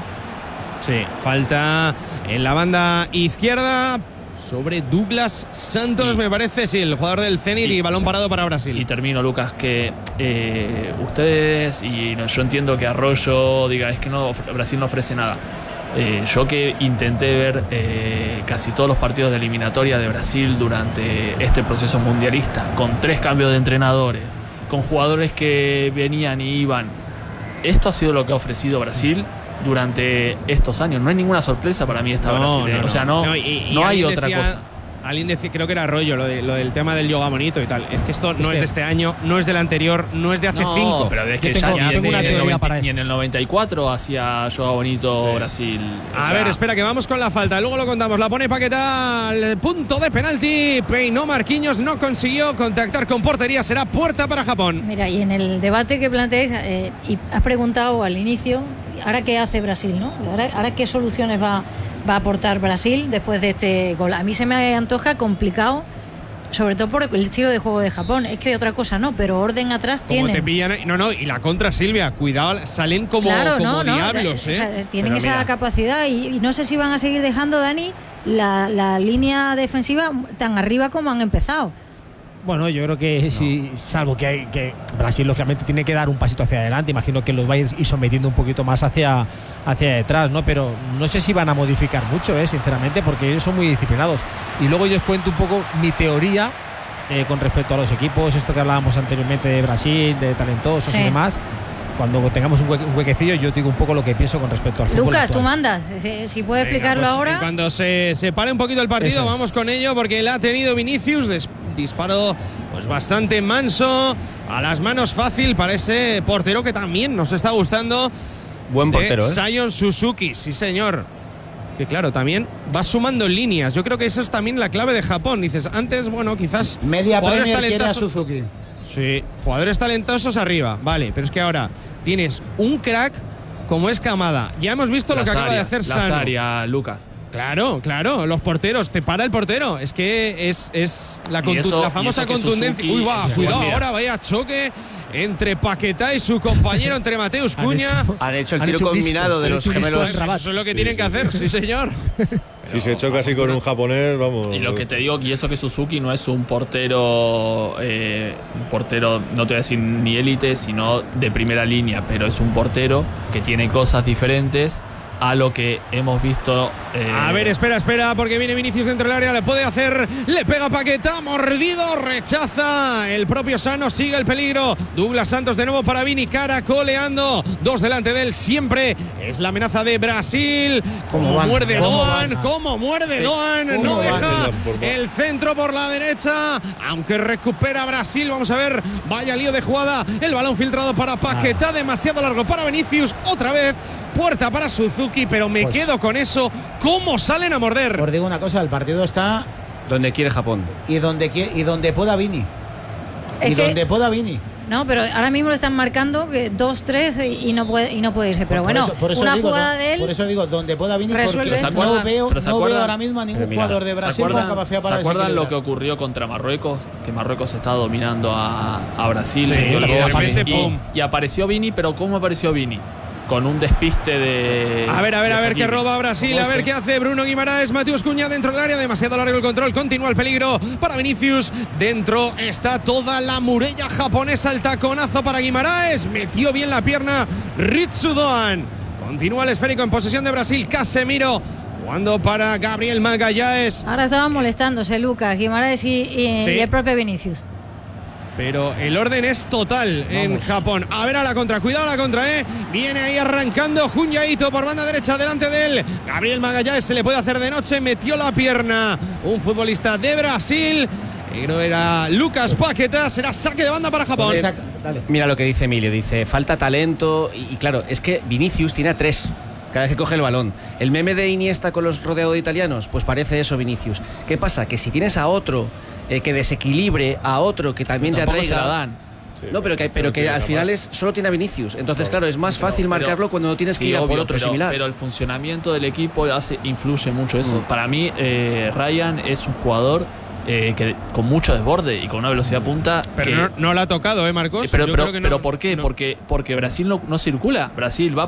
Sí, falta en la banda izquierda sobre Douglas Santos, y, me parece, sí, el jugador del Zenit, y, y balón parado para Brasil. Y termino, Lucas, que eh, ustedes, y no, yo entiendo que Arroyo diga, es que no, Brasil no ofrece nada. Eh, yo que intenté ver eh, casi todos los partidos de eliminatoria de Brasil durante este proceso mundialista, con tres cambios de entrenadores, con jugadores que venían y iban, esto ha sido lo que ha ofrecido Brasil durante estos años. No hay ninguna sorpresa para mí esta no, Brasil, no, no. O sea, no, no, y, y no hay otra decía, cosa. Alguien decía, creo que era Arroyo, lo, de, lo del tema del yoga bonito y tal. Es que esto no es, es de este año, no es del anterior, no es de hace no, cinco. Pero es que tengo, ya ni, tengo en, una en, el noventa, para ni en el noventa y cuatro hacía yoga bonito sí. Brasil. O A sea, ver, espera, que vamos con la falta. Luego lo contamos. La pone Paquetá al punto de penalti. Peinó Marquinhos, no consiguió contactar con portería. Será puerta para Japón. Mira, y en el debate que planteáis, eh, y has preguntado al inicio, ¿ahora qué hace Brasil, no? ¿Ahora, ahora qué soluciones va, va a aportar Brasil después de este gol? A mí se me antoja complicado, sobre todo por el estilo de juego de Japón. Es que de otra cosa no, pero orden atrás tienen. Como te pillan, no, no, y la contra, Silvia, cuidado, salen como, claro, como no, diablos, no, ¿eh? O sea, tienen pero esa mira. capacidad y, y no sé si van a seguir dejando, Dani, la, la línea defensiva tan arriba como han empezado. Bueno, yo creo que no. sí, salvo que, hay, que Brasil lógicamente tiene que dar un pasito hacia adelante, imagino que los va a ir sometiendo un poquito más hacia, hacia detrás, ¿no? Pero no sé si van a modificar mucho, ¿eh? Sinceramente, porque ellos son muy disciplinados. Y luego yo os cuento un poco mi teoría eh, con respecto a los equipos, esto que hablábamos anteriormente de Brasil, de talentosos sí. y demás. Cuando tengamos un, hue un huequecillo, yo digo un poco lo que pienso con respecto al fútbol. Lucas, actual. tú mandas. Si, si puedes Venga, explicarlo pues, ahora. Cuando se, se pare un poquito el partido, es. vamos con ello, porque la ha tenido Vinicius. Disparo pues bastante manso, a las manos fácil para ese portero que también nos está gustando. Buen portero, ¿eh? Sion Suzuki, sí señor. Que claro, también va sumando líneas. Yo creo que eso es también la clave de Japón. Dices, antes, bueno, quizás media Premier quiere a Suzuki. Sí, jugadores talentosos arriba, vale, pero es que ahora tienes un crack como es Kamada. Ya hemos visto las lo que área, acaba de hacer Sano. Área, Lucas. Claro, claro, los porteros, te para el portero. Es que es, es la, eso, la famosa contundencia. Uy, va, cuidado ahora, vaya choque entre Paquetá y su compañero, entre Mateus Cunha. Han hecho, han hecho el han tiro hecho combinado de los gemelos. Eso es lo que sí, tienen sí, que hacer, sí, señor. Si se choca así con un japonés, vamos. Y lo que te digo, y eso que Suzuki no es un portero, eh, un portero, no te voy a decir ni élite, sino de primera línea, pero es un portero que tiene cosas diferentes a lo que hemos visto. Eh... A ver, espera, espera, porque viene Vinicius dentro del área, le puede hacer, le pega Paquetá, mordido, rechaza el propio Sano, sigue el peligro. Douglas Santos de nuevo para Vini, caracoleando, dos delante de él, siempre es la amenaza de Brasil. Como muerde Doan, como muerde Doan, no deja el centro por la derecha, aunque recupera Brasil. Vamos a ver, vaya lío de jugada, el balón filtrado para Paquetá, demasiado largo para Vinicius, otra vez. Puerta para Suzuki, pero me pues, quedo con eso. ¿Cómo salen a morder? Os digo una cosa, el partido está donde quiere Japón. Y donde, y donde pueda Vini. Es y que, donde pueda Vini. No, pero ahora mismo le están marcando que dos tres y no puede, y no puede irse. Pero por bueno, eso, por eso una digo, jugada de él. Por eso digo, donde pueda Vini, porque no veo, no veo ahora mismo a ningún mira, jugador de Brasil con capacidad para ¿Se acuerdan lo que ocurrió contra Marruecos? Que Marruecos está dominando a, a Brasil. Sí, y, y, y, y, y apareció Vini, pero ¿cómo apareció Vini? con un despiste de. A ver, a ver, de a ver Hakimi. qué roba Brasil, Como a ver este. qué hace Bruno Guimaraes, Mateus Cunha dentro del área, demasiado largo el control, continúa el peligro para Vinicius, dentro está toda la muralla japonesa, el taconazo para Guimaraes, metió bien la pierna Ritsu Doan, continúa el esférico en posesión de Brasil, Casemiro, jugando para Gabriel Magalhães. Ahora estaban molestándose Lucas, Guimaraes y, y, Sí. y el propio Vinicius. Pero el orden es total en Japón. A ver a la contra, cuidado a la contra, ¿eh? Viene ahí arrancando Junya Ito por banda derecha, delante de él. Gabriel Magalhães se le puede hacer de noche, metió la pierna. Un futbolista de Brasil. Pero era Lucas Paquetá, será saque de banda para Japón. Mira lo que dice Emilio, dice, falta talento. Y, y claro, es que Vinicius tiene a tres cada vez que coge el balón. El meme de Iniesta con los rodeados de italianos, pues parece eso Vinicius. ¿Qué pasa? Que si tienes a otro eh, que desequilibre, a otro que también te Tampoco atraiga. se la dan. No, pero que, pero que al final es, solo tiene a Vinicius. Entonces, claro, es más fácil Pero- marcarlo cuando no tienes que sí, ir a por obvio, otro pero, similar. Pero el funcionamiento del equipo hace, influye mucho eso. Mm. Para mí, eh, Ryan es un jugador eh, que con mucho desborde y con una velocidad punta. Pero que- no, no la ha tocado, ¿eh, Marcos? Eh, pero, Yo pero, creo que pero no- ¿por qué? no. Porque, porque Brasil no, no circula. Brasil va